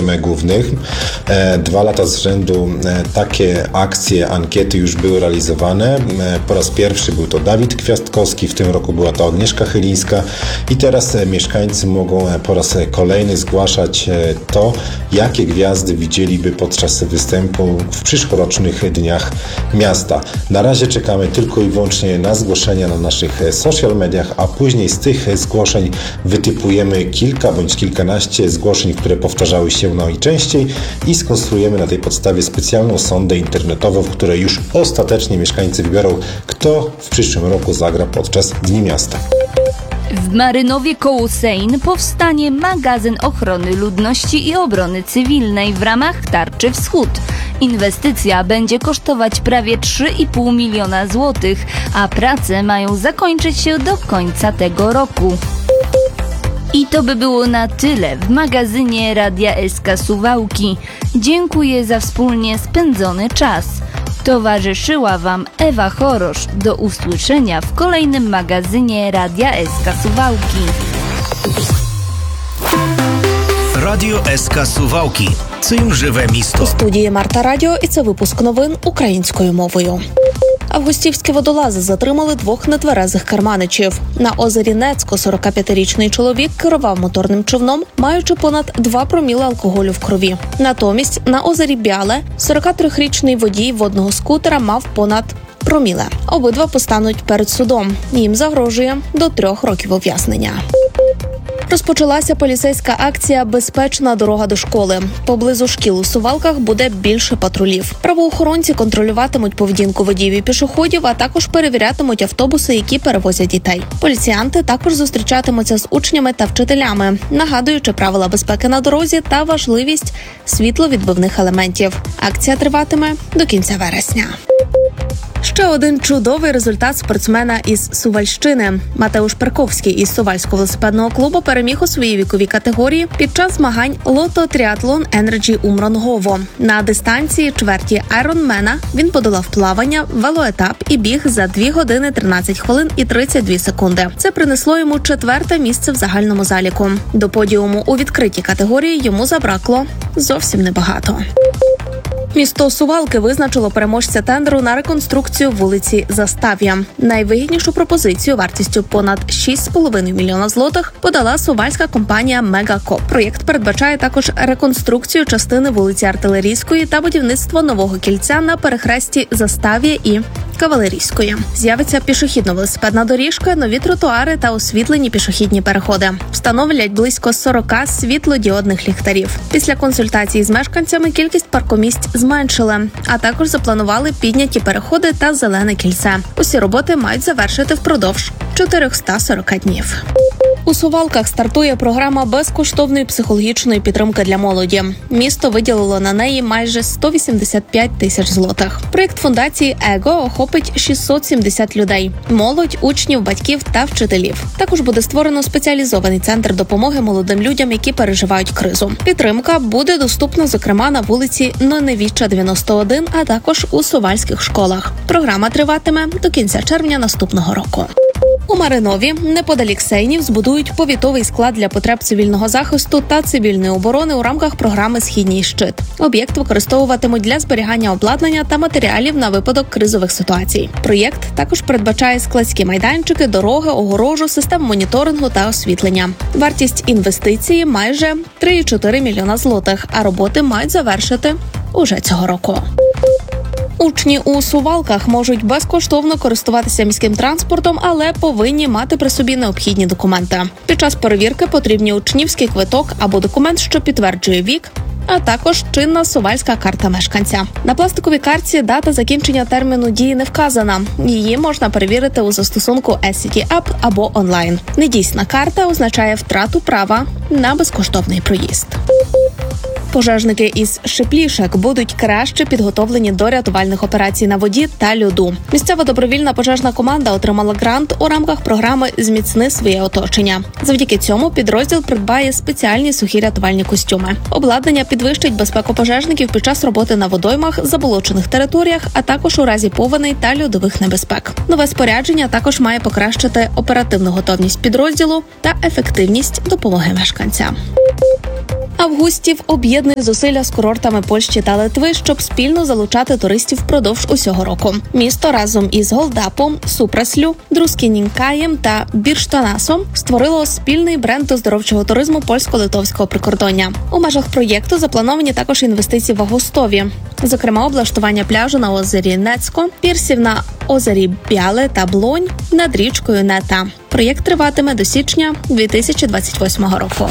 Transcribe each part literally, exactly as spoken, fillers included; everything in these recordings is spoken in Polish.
ziem głównych. Dwa lata z rzędu takie akcje, ankiety już były realizowane. Po raz pierwszy był to Dawid Kwiatkowski, w tym roku była to Agnieszka Chylińska i teraz mieszkańcy mogą po raz kolejny zgłaszać to, jakie gwiazdy widzieliby podczas występu w przyszłorocznych dniach miasta. Na razie czekamy tylko i wyłącznie na zgłoszenia na naszych social mediach, a później z tych zgłoszeń wytypujemy kilka bądź kilkanaście zgłoszeń, które powtarzały się najczęściej i skonstruujemy na tej podstawie specjalną sondę internetową, w której już ostatecznie mieszkańcy wybiorą, kto w przyszłym roku zagra podczas Dni Miasta. W Marynowie koło Sejn powstanie magazyn ochrony ludności i obrony cywilnej w ramach Tarczy Wschód. Inwestycja będzie kosztować prawie trzy i pół miliona złotych, a prace mają zakończyć się do końca tego roku. I to by było na tyle w magazynie Radia S K Suwałki. Dziękuję za wspólnie spędzony czas. Towarzyszyła Wam Ewa Chorosz. Do usłyszenia w kolejnym magazynie Radia S K Suwałki. Радіо ес ка Сувалки. Цим живе місто. У студії Марта Радіо, і це випуск новин українською мовою. Августівські водолази затримали двох нетверезих керманичів. На озері Нецько сорокап'ятирічний чоловік керував моторним човном, маючи понад два проміли алкоголю в крові. Натомість на озері Бяле сорокатрирічний водій водного скутера мав понад проміле. Обидва постануть перед судом. Їм загрожує до трьох років ув'язнення. Розпочалася поліцейська акція «Безпечна дорога до школи». Поблизу шкіл у Сувалках буде більше патрулів. Правоохоронці контролюватимуть поведінку водіїв і пішоходів, а також перевірятимуть автобуси, які перевозять дітей. Поліціянти також зустрічатимуться з учнями та вчителями, нагадуючи правила безпеки на дорозі та важливість світловідбивних елементів. Акція триватиме до кінця вересня. Ще один чудовий результат спортсмена із Сувальщини. Матеуш Перковський із Сувальського велосипедного клубу переміг у своїй віковій категорії під час змагань Лото Тріатлон Енерджі Умронгово. На дистанції чверті Айронмена він подолав плавання, велоетап і біг за дві години тринадцять хвилин і тридцять дві секунди. Це принесло йому четверте місце в загальному заліку. До подіуму у відкритій категорії йому забракло зовсім небагато. Місто Сувалки визначило переможця тендеру на реконструкцію вулиці Застав'я. Найвигіднішу пропозицію вартістю понад шість з половиною мільйона злотих подала сувальська компанія «Мегакоп». Проєкт передбачає також реконструкцію частини вулиці Артилерійської та будівництво нового кільця на перехресті Застав'я і Кавалерійської. З'явиться пішохідно-велосипедна доріжка, нові тротуари та освітлені пішохідні переходи. Встановлять близько сорок світлодіодних ліхтарів. Після консультації з мешканцями кількість паркомісць зменшили, а також запланували підняті переходи та зелене кільце. Усі роботи мають завершити впродовж чотириста сорок днів. У Сувалках стартує програма безкоштовної психологічної підтримки для молоді. Місто виділило на неї майже сто вісімдесят п'ять тисяч злотих. Проєкт фундації «Его» охопить шістсот сімдесят людей – молодь, учнів, батьків та вчителів. Також буде створено спеціалізований центр допомоги молодим людям, які переживають кризу. Підтримка буде доступна, зокрема, на вулиці Ноневіча, дев'яносто один, а також у сувальських школах. Програма триватиме до кінця червня наступного року. У Маринові, неподалік Сейнів, збудують повітовий склад для потреб цивільного захисту та цивільної оборони у рамках програми «Східній щит». Об'єкт використовуватимуть для зберігання обладнання та матеріалів на випадок кризових ситуацій. Проєкт також передбачає складські майданчики, дороги, огорожу, систему моніторингу та освітлення. Вартість інвестиції – майже три цілих чотири мільйона злотих, а роботи мають завершити уже цього року. Учні у Сувалках можуть безкоштовно користуватися міським транспортом, але повинні мати при собі необхідні документи. Під час перевірки потрібні учнівський квиток або документ, що підтверджує вік, а також чинна сувальська карта мешканця. На пластиковій картці дата закінчення терміну дії не вказана. Її можна перевірити у застосунку ес сі ті App або онлайн. Недійсна карта означає втрату права на безкоштовний проїзд. Пожежники із Шиплішек будуть краще підготовлені до рятувальних операцій на воді та льоду. Місцева добровільна пожежна команда отримала грант у рамках програми «Зміцни своє оточення». Завдяки цьому підрозділ придбає спеціальні сухі рятувальні костюми. Обладнання підвищить безпеку пожежників під час роботи на водоймах, заболочених територіях, а також у разі повеней та льодових небезпек. Нове спорядження також має покращити оперативну готовність підрозділу та ефективність допомоги мешканцям. Августів об'єднує зусилля з курортами Польщі та Литви, щоб спільно залучати туристів впродовж усього року. Місто разом із Голдапом, Супраслю, Друскінінкаєм та Бірштонасом створило спільний бренд оздоровчого туризму польсько-литовського прикордоння. У межах проєкту заплановані також інвестиції в Августові. Зокрема, облаштування пляжу на озері Нецько, пірсів на озері Бяле та Блонь над річкою Нета. Проєкт триватиме до січня дві тисячі двадцять восьмого року.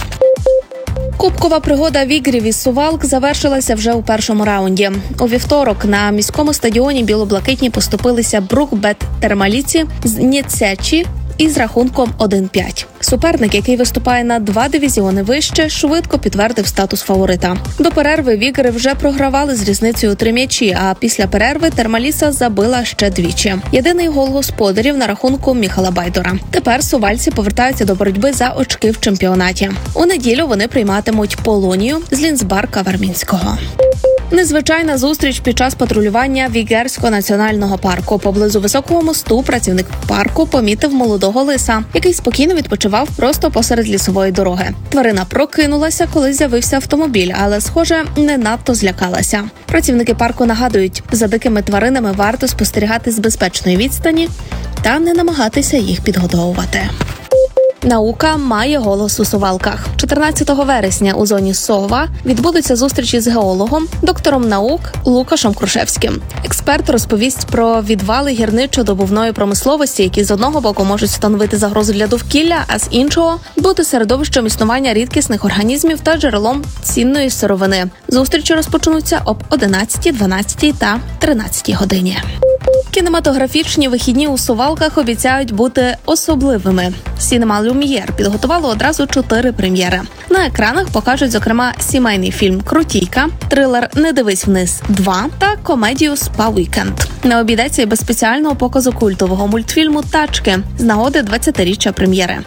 Кубкова пригода Вігрів із Сувалк завершилася вже у першому раунді. У вівторок на міському стадіоні білоблакитні поступилися Брукбет Термаліці з Ніцечі із рахунком один п'ять. Суперник, який виступає на два дивізіони вище, швидко підтвердив статус фаворита. До перерви Вігри вже програвали з різницею у три м'ячі, а після перерви Термаліса забила ще двічі. Єдиний гол господарів на рахунку Міхала Байдора. Тепер сувальці повертаються до боротьби за очки в чемпіонаті. У неділю вони прийматимуть Полонію з Лінцбарка Вармінського. Незвичайна зустріч під час патрулювання Вігерського національного парку. Поблизу Високого мосту працівник парку помітив молодого лиса, який спокійно відпочивав просто посеред лісової дороги. Тварина прокинулася, коли з'явився автомобіль, але, схоже, не надто злякалася. Працівники парку нагадують, за дикими тваринами варто спостерігати з безпечної відстані та не намагатися їх підгодовувати. Наука має голос у Сувалках. чотирнадцятого вересня у зоні Сова відбудуться зустрічі з геологом, доктором наук Лукашем Крушевським. Експерт розповість про відвали гірничо-добувної промисловості, які з одного боку можуть становити загрозу для довкілля, а з іншого – бути середовищем існування рідкісних організмів та джерелом цінної сировини. Зустрічі розпочнуться об одинадцятій, дванадцятій та тринадцятій годині. Кінематографічні вихідні у Сувалках обіцяють бути особливими. Сінема Люм'єр підготувало одразу чотири прем'єри. На екранах покажуть, зокрема, сімейний фільм «Крутійка», трилер «Не дивись вниз два» та комедію «Спа-вікенд». Не обійдеться й без спеціального показу культового мультфільму «Тачки» з нагоди двадцятиріччя прем'єри.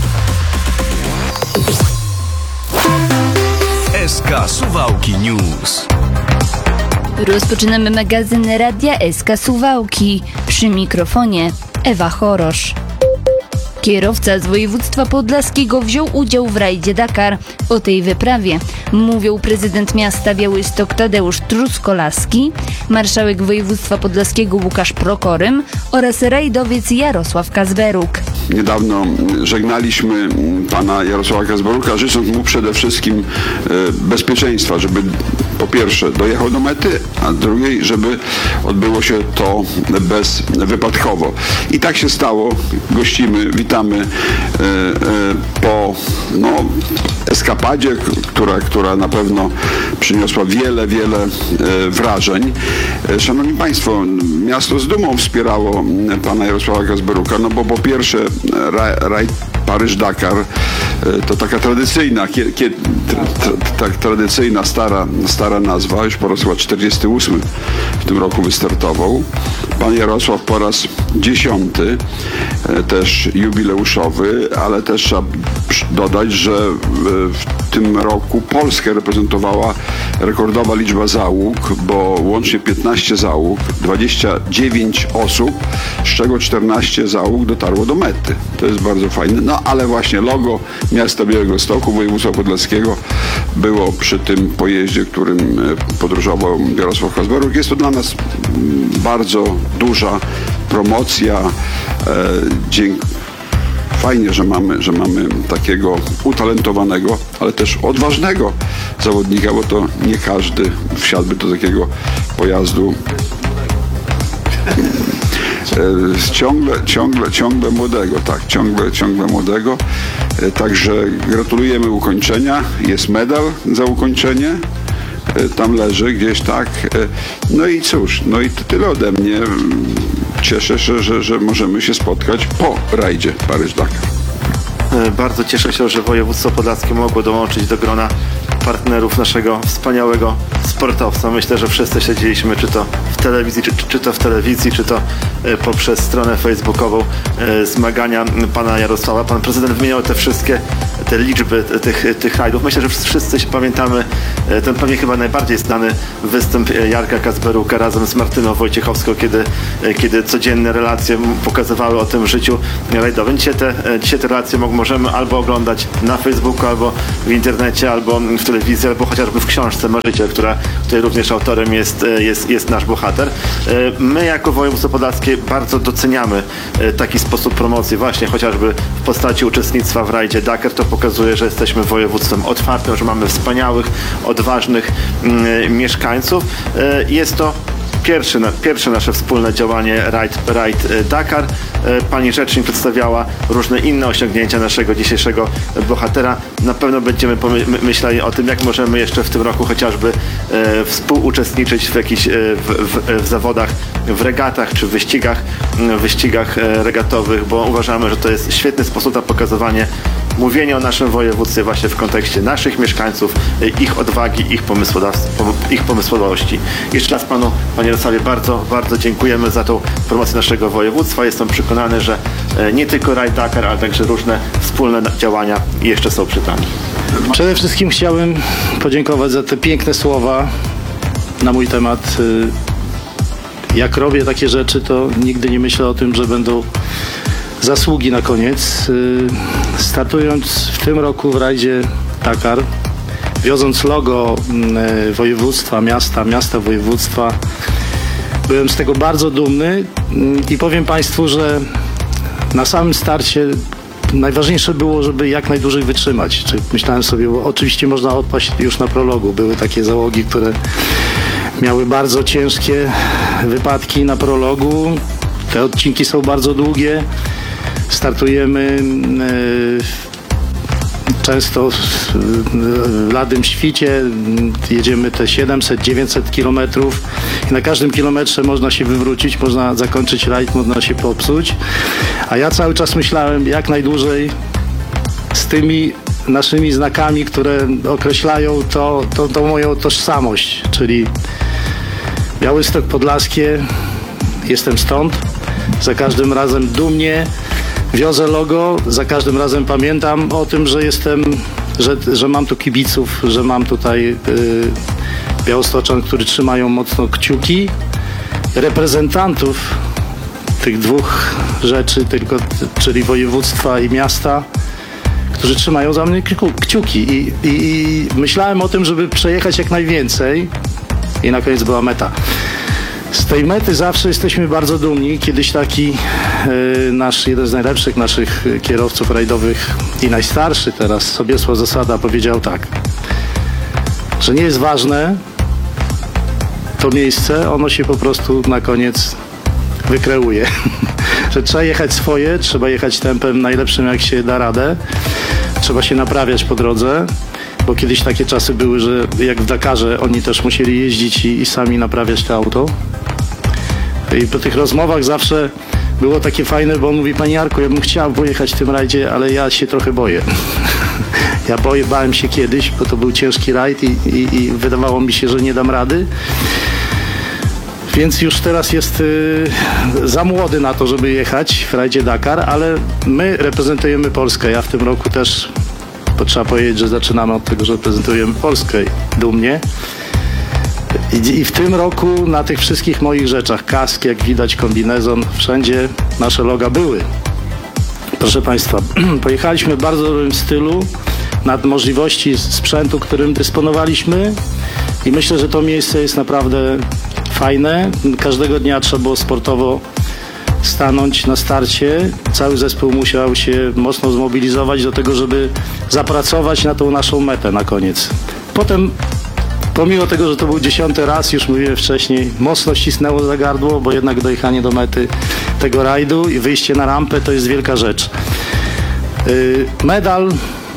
ес ка Suwałki News. Rozpoczynamy magazyn Radia S K Suwałki. Przy mikrofonie Ewa Chorosz. Kierowca z województwa podlaskiego wziął udział w rajdzie Dakar. O tej wyprawie mówią prezydent miasta Białystok Tadeusz Truskolaski, marszałek województwa podlaskiego Łukasz Prokorym oraz rajdowiec Jarosław Kazberuk. Niedawno żegnaliśmy pana Jarosława Kazberuka, życząc mu przede wszystkim bezpieczeństwa, żeby po pierwsze dojechał do mety, a drugiej, żeby odbyło się to bezwypadkowo. I tak się stało. Gościmy, witamy po no, eskapadzie, która, która na pewno przyniosła wiele, wiele wrażeń. Szanowni Państwo, miasto z dumą wspierało pana Jarosława Kazberuka, no bo po pierwsze rajd Paryż-Dakar to taka tradycyjna, kie, tak tradycyjna, stara, stara nazwa, już po raz chyba czterdziesty ósmy w tym roku wystartował. Pan Jarosław po raz dziesiąty, też jubileuszowy, ale też trzeba dodać, że w tym roku Polskę reprezentowała rekordowa liczba załóg, bo łącznie piętnaście załóg, dwadzieścia dziewięć osób, z czego czternaście załóg dotarło do mety. To jest bardzo fajne. No ale właśnie logo miasta Białegostoku, województwa podlaskiego było przy tym pojeździe, którym podróżował Jarosław Kazberuk. Jest to dla nas bardzo duża promocja. Dzięki Fajnie, że mamy, że mamy takiego utalentowanego, ale też odważnego zawodnika, bo to nie każdy wsiadłby do takiego pojazdu. Ciągle, ciągle, ciągle młodego, tak, ciągle, ciągle młodego. Także gratulujemy ukończenia. Jest medal za ukończenie. Tam leży gdzieś, tak. No i cóż, no i tyle ode mnie. Cieszę się, że, że możemy się spotkać po rajdzie Paryż-Dakar. Bardzo cieszę się, że województwo podlaskie mogło dołączyć do grona partnerów naszego wspaniałego sportowca. Myślę, że wszyscy śledziliśmy, czy to w telewizji, czy, czy to w telewizji, czy to poprzez stronę facebookową zmagania pana Jarosława. Pan prezydent wymieniał te wszystkie te liczby tych, tych rajdów. Myślę, że wszyscy się pamiętamy ten pewnie chyba najbardziej znany występ Jarka Kazberuka razem z Martyną Wojciechowską, kiedy, kiedy codzienne relacje pokazywały o tym życiu rajdowym. Dzisiaj te, dzisiaj te relacje możemy albo oglądać na Facebooku, albo w internecie, albo w telewizji. telewizji, albo chociażby w książce Marzyciel, która tutaj również autorem jest, jest, jest nasz bohater. My jako województwo podlaskie bardzo doceniamy taki sposób promocji, właśnie chociażby w postaci uczestnictwa w rajdzie Dakar. To pokazuje, że jesteśmy województwem otwartym, że mamy wspaniałych, odważnych mm, mieszkańców. Jest to Pierwsze, pierwsze nasze wspólne działanie Rajd, Rajd Dakar. Pani rzecznik przedstawiała różne inne osiągnięcia naszego dzisiejszego bohatera. Na pewno będziemy myśleli o tym, jak możemy jeszcze w tym roku chociażby e, współuczestniczyć w jakichś e, w, w, w zawodach, w regatach czy wyścigach, wyścigach e, regatowych, bo uważamy, że to jest świetny sposób na pokazywanie, mówienie o naszym województwie właśnie w kontekście naszych mieszkańców, ich odwagi, ich, ich pomysłowości. Jeszcze raz panu, panie Jarosławie, bardzo, bardzo dziękujemy za tą promocję naszego województwa. Jestem przekonany, że nie tylko Rajd Dakar, ale także różne wspólne działania jeszcze są przed nami. Przede wszystkim chciałem podziękować za te piękne słowa na mój temat. Jak robię takie rzeczy, to nigdy nie myślę o tym, że będą zasługi na koniec. Startując w tym roku w rajdzie Dakar, wioząc logo województwa, miasta, miasta województwa, byłem z tego bardzo dumny i powiem Państwu, że na samym starcie najważniejsze było, żeby jak najdłużej wytrzymać. Czyli myślałem sobie, bo oczywiście można odpaść już na prologu. Były takie załogi, które miały bardzo ciężkie wypadki na prologu. Te odcinki są bardzo długie. Startujemy e, często w ladym świcie, jedziemy te siedemset dziewięćset kilometrów i na każdym kilometrze można się wywrócić, można zakończyć rajd, można się popsuć. A ja cały czas myślałem, jak najdłużej z tymi naszymi znakami, które określają to, to, tą moją tożsamość, czyli Białystok Podlaskie, jestem stąd, za każdym razem dumnie wiozę logo, za każdym razem pamiętam o tym, że jestem, że, że mam tu kibiców, że mam tutaj y, białostoczan, którzy trzymają mocno kciuki, reprezentantów tych dwóch rzeczy, tylko, czyli województwa i miasta, którzy trzymają za mnie kciuki i, i, i myślałem o tym, żeby przejechać jak najwięcej i na koniec była meta. Z tej mety zawsze jesteśmy bardzo dumni. Kiedyś taki y, nasz, jeden z najlepszych naszych kierowców rajdowych i najstarszy teraz, Sobiesław Zasada, powiedział tak, że nie jest ważne to miejsce, ono się po prostu na koniec wykreuje. Że trzeba jechać swoje, trzeba jechać tempem najlepszym, jak się da radę. Trzeba się naprawiać po drodze, bo kiedyś takie czasy były, że jak w Dakarze oni też musieli jeździć i, i sami naprawiać to auto. I po tych rozmowach zawsze było takie fajne, bo on mówi, panie Jarku, ja bym chciał pojechać w tym rajdzie, ale ja się trochę boję. Ja boję, bałem się kiedyś, bo to był ciężki rajd i, i, i wydawało mi się, że nie dam rady. Więc już teraz jest y, za młody na to, żeby jechać w rajdzie Dakar, ale my reprezentujemy Polskę. Ja w tym roku też, bo trzeba powiedzieć, że zaczynamy od tego, że reprezentujemy Polskę dumnie. I, I w tym roku na tych wszystkich moich rzeczach, kask, jak widać, kombinezon, wszędzie nasze loga były. Proszę Państwa, pojechaliśmy w bardzo dobrym stylu, nad możliwości sprzętu, którym dysponowaliśmy i myślę, że to miejsce jest naprawdę fajne. Każdego dnia trzeba było sportowo stanąć na starcie. Cały zespół musiał się mocno zmobilizować do tego, żeby zapracować na tą naszą metę na koniec. Potem, pomimo tego, że to był dziesiąty raz, już mówiłem wcześniej, mocno ścisnęło za gardło, bo jednak dojechanie do mety tego rajdu i wyjście na rampę to jest wielka rzecz. Yy, medal,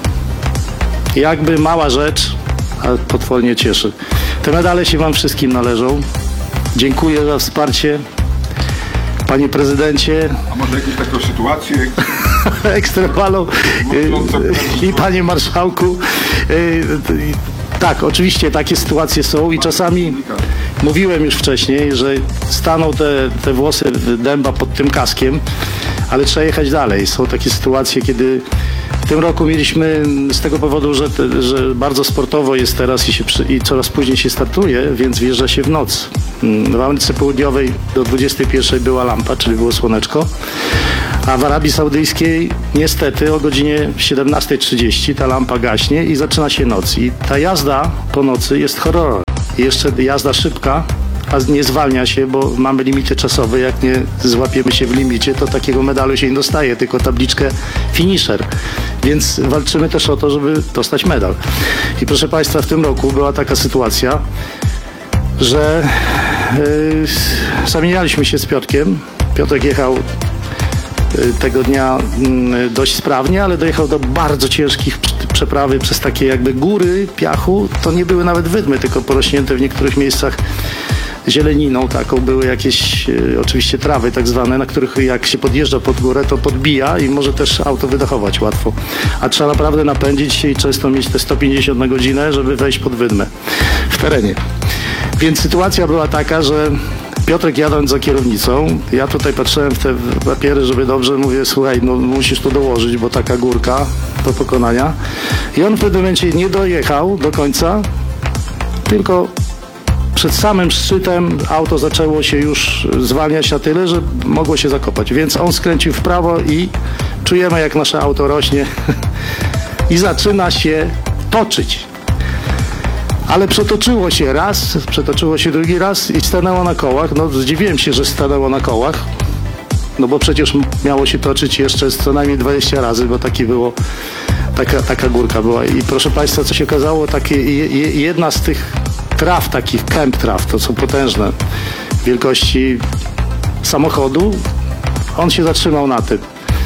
jakby mała rzecz, ale potwornie cieszy. Te medale się wam wszystkim należą. Dziękuję za wsparcie. Panie prezydencie. A może jakieś taką sytuację? Ekstremalną. I panie marszałku. Tak, oczywiście takie sytuacje są i czasami mówiłem już wcześniej, że staną te, te włosy dęba pod tym kaskiem, ale trzeba jechać dalej. Są takie sytuacje, kiedy w tym roku mieliśmy z tego powodu, że, te, że bardzo sportowo jest teraz i, się przy, i coraz później się startuje, więc wjeżdża się w noc. W Ameryce Południowej do dwudziestej pierwszej była lampa, czyli było słoneczko, A w Arabii Saudyjskiej niestety o godzinie siedemnasta trzydzieści ta lampa gaśnie i zaczyna się noc. I ta jazda po nocy jest horrorem. I jeszcze jazda szybka, a nie zwalnia się, bo mamy limity czasowe. Jak nie złapiemy się w limicie, to takiego medalu się nie dostaje, tylko tabliczkę finisher. Więc walczymy też o to, żeby dostać medal. I proszę Państwa, w tym roku była taka sytuacja, że yy, zamienialiśmy się z Piotrkiem. Piotrek jechał yy, tego dnia yy, dość sprawnie, ale dojechał do bardzo ciężkich przeprawy przez takie jakby góry piachu. To nie były nawet wydmy, tylko porośnięte w niektórych miejscach zieleniną taką, były jakieś e, oczywiście trawy tak zwane, na których jak się podjeżdża pod górę, to podbija i może też auto wydechować łatwo. A trzeba naprawdę napędzić się i często mieć te sto pięćdziesiąt na godzinę, żeby wejść pod wydmę w terenie. Więc sytuacja była taka, że Piotrek jadąc za kierownicą, ja tutaj patrzyłem w te papiery, żeby dobrze, mówię, słuchaj, no musisz to dołożyć, bo taka górka do pokonania. I on w pewnym momencie nie dojechał do końca, tylko przed samym szczytem auto zaczęło się już zwalniać na tyle, że mogło się zakopać. Więc on skręcił w prawo i czujemy, jak nasze auto rośnie i zaczyna się toczyć. Ale przetoczyło się raz, przetoczyło się drugi raz i stanęło na kołach. No zdziwiłem się, że stanęło na kołach, no bo przecież miało się toczyć jeszcze co najmniej dwadzieścia razy, bo taki było, taka, taka górka była. I proszę Państwa, co się okazało, takie, jedna z tych traw, takich camp traw, to są potężne wielkości samochodu, on się zatrzymał na tym.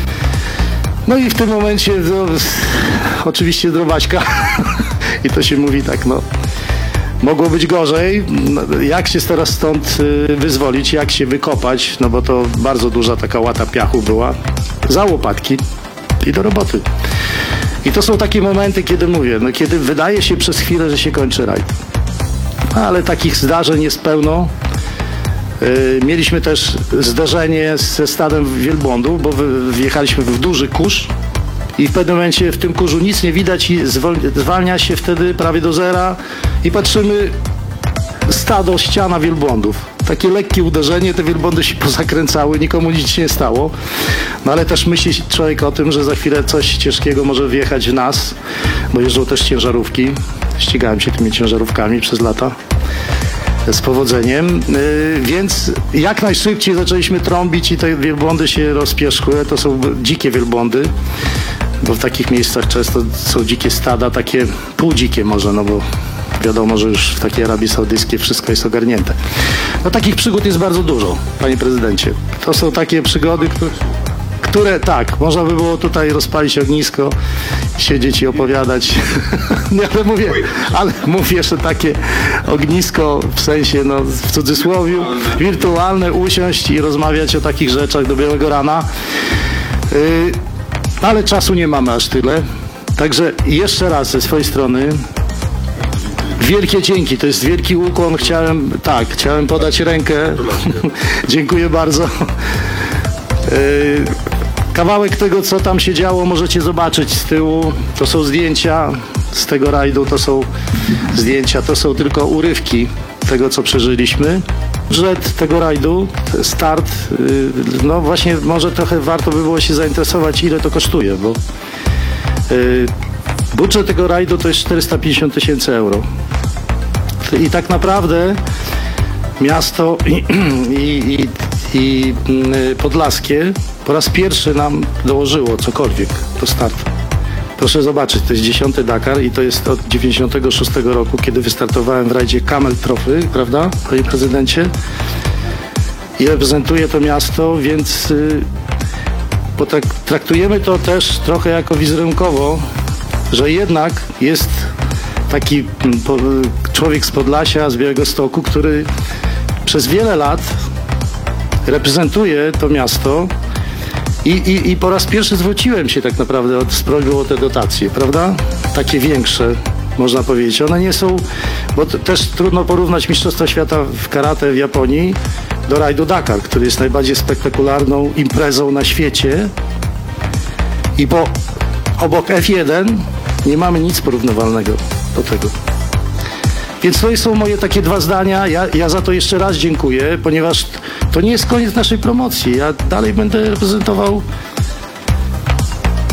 No i w tym momencie no, oczywiście drobaśka i to się mówi tak, no mogło być gorzej. No, jak się teraz stąd y, wyzwolić, jak się wykopać, no bo to bardzo duża taka łata piachu była, za łopatki i do roboty. I to są takie momenty, kiedy mówię, no kiedy wydaje się przez chwilę, że się kończy rajd. Ale takich zdarzeń jest pełno. Yy, mieliśmy też zdarzenie ze stadem wielbłądów, bo wjechaliśmy w duży kurz i w pewnym momencie w tym kurzu nic nie widać i zwalnia się wtedy prawie do zera i patrzymy, stado, ściana wielbłądów. Takie lekkie uderzenie, te wielbłądy się pozakręcały, nikomu nic się nie stało. No ale też myśli człowiek o tym, że za chwilę coś ciężkiego może wjechać w nas, bo jeżdżą też ciężarówki. Ścigałem się tymi ciężarówkami przez lata z powodzeniem, yy, więc jak najszybciej zaczęliśmy trąbić i te wielbłądy się rozpierzchły. To są dzikie wielbłądy, bo w takich miejscach często są dzikie stada, takie półdzikie może, no bo wiadomo, że już w takiej Arabii Saudyjskiej wszystko jest ogarnięte. No takich przygód jest bardzo dużo, panie prezydencie. To są takie przygody, które, które tak, można by było tutaj rozpalić ognisko, siedzieć i opowiadać. Nie, ale mówię, ale mówię, że takie ognisko w sensie, no w cudzysłowiu, wirtualne, usiąść i rozmawiać o takich rzeczach do białego rana. Yy, ale czasu nie mamy aż tyle. Także jeszcze raz ze swojej strony wielkie dzięki, to jest wielki ukłon. Chciałem, tak, chciałem podać rękę. Dziękuję bardzo. Yy, kawałek tego, co tam się działo, możecie zobaczyć z tyłu. To są zdjęcia z tego rajdu, to są zdjęcia, to są tylko urywki tego, co przeżyliśmy. Budżet tego rajdu, start, yy, no właśnie może trochę warto by było się zainteresować, ile to kosztuje, bo yy, budżet tego rajdu to jest czterysta pięćdziesiąt tysięcy euro. I tak naprawdę miasto i, i, i, i podlaskie po raz pierwszy nam dołożyło cokolwiek do startu. Proszę zobaczyć, to jest dziesiąty Dakar i to jest od dziewięćdziesiątego szóstego roku, kiedy wystartowałem w rajdzie Camel Trophy, prawda, panie prezydencie? I reprezentuję to miasto, więc y, traktujemy to też trochę jako wizerunkowo, że jednak jest taki po, człowiek z Podlasia, z Białegostoku, który przez wiele lat reprezentuje to miasto i, i, i po raz pierwszy zwróciłem się tak naprawdę od, z prośbą o te dotacje, prawda? Takie większe, można powiedzieć. One nie są, bo to, też trudno porównać Mistrzostwa Świata w karate w Japonii do rajdu Dakar, który jest najbardziej spektakularną imprezą na świecie i po obok F jeden nie mamy nic porównywalnego do tego. Więc to są moje takie dwa zdania. Ja, ja za to jeszcze raz dziękuję, ponieważ to nie jest koniec naszej promocji. Ja dalej będę reprezentował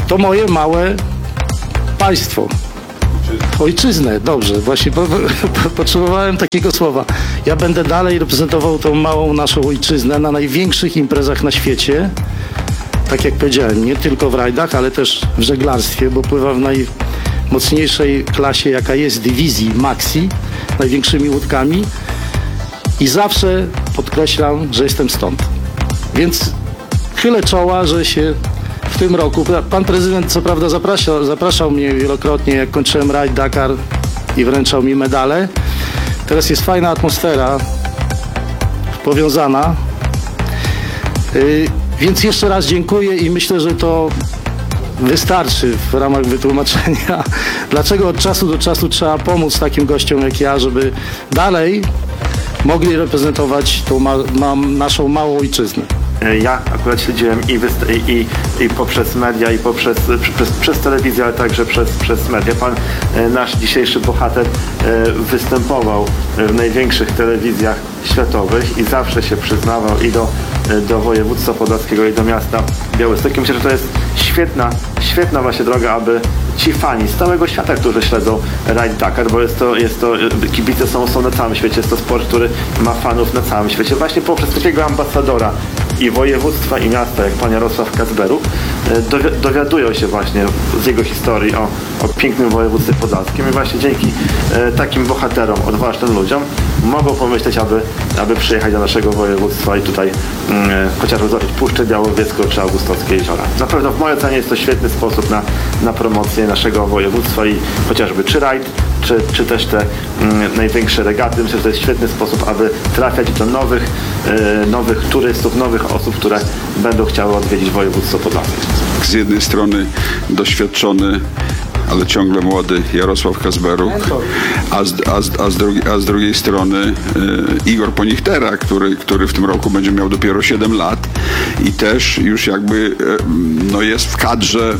to moje małe państwo. Ojczyznę, dobrze, właśnie po, po, potrzebowałem takiego słowa. Ja będę dalej reprezentował tą małą naszą ojczyznę na największych imprezach na świecie. Tak jak powiedziałem, nie tylko w rajdach, ale też w żeglarstwie, bo pływam w najmocniejszej klasie, jaka jest, dywizji Maxi, największymi łódkami i zawsze podkreślam, że jestem stąd. Więc chylę czoła, że się w tym roku, pan prezydent co prawda zapraszał, zapraszał mnie wielokrotnie, jak kończyłem rajd Dakar i wręczał mi medale. Teraz jest fajna atmosfera powiązana. Yy, więc jeszcze raz dziękuję i myślę, że to wystarczy w ramach wytłumaczenia, dlaczego od czasu do czasu trzeba pomóc takim gościom jak ja, żeby dalej mogli reprezentować tą ma, ma, naszą małą ojczyznę. Ja akurat śledziłem i, wyst- i, i poprzez media, i poprzez przez, przez telewizję, ale także przez, przez media. Pan, e, nasz dzisiejszy bohater, e, występował w największych telewizjach światowych i zawsze się przyznawał i do, e, do województwa podlaskiego, i do miasta Białegostoku. Myślę, że to jest świetna, świetna właśnie droga, aby ci fani z całego świata, którzy śledzą Rajd Dakar, bo jest to, jest to, kibice są, są na całym świecie, jest to sport, który ma fanów na całym świecie. Właśnie poprzez takiego ambasadora i województwa, i miasta, jak pan Jarosław Kacberuk, dowi- dowiadują się właśnie z jego historii o, o pięknym województwie podlaskim i właśnie dzięki e, takim bohaterom, odważnym ludziom mogą pomyśleć, aby, aby przyjechać do naszego województwa i tutaj e, chociażby zobaczyć Puszczę Białowieską czy Augustowskie jeziora. Na pewno w mojej ocenie jest to świetny sposób na, na promocję naszego województwa i chociażby czy rajd, czy, czy też te mm, największe regaty. Myślę, że to jest świetny sposób, aby trafiać do nowych, e, nowych turystów, nowych osób, które będą chciały odwiedzić województwo podlaskie. Z jednej strony doświadczony, ale ciągle młody Jarosław Kacberuk, a z, a z, a z, drugi, a z drugiej strony e, Igor Ponichtera, który, który w tym roku będzie miał dopiero siedem lat i też już jakby e, no jest w kadrze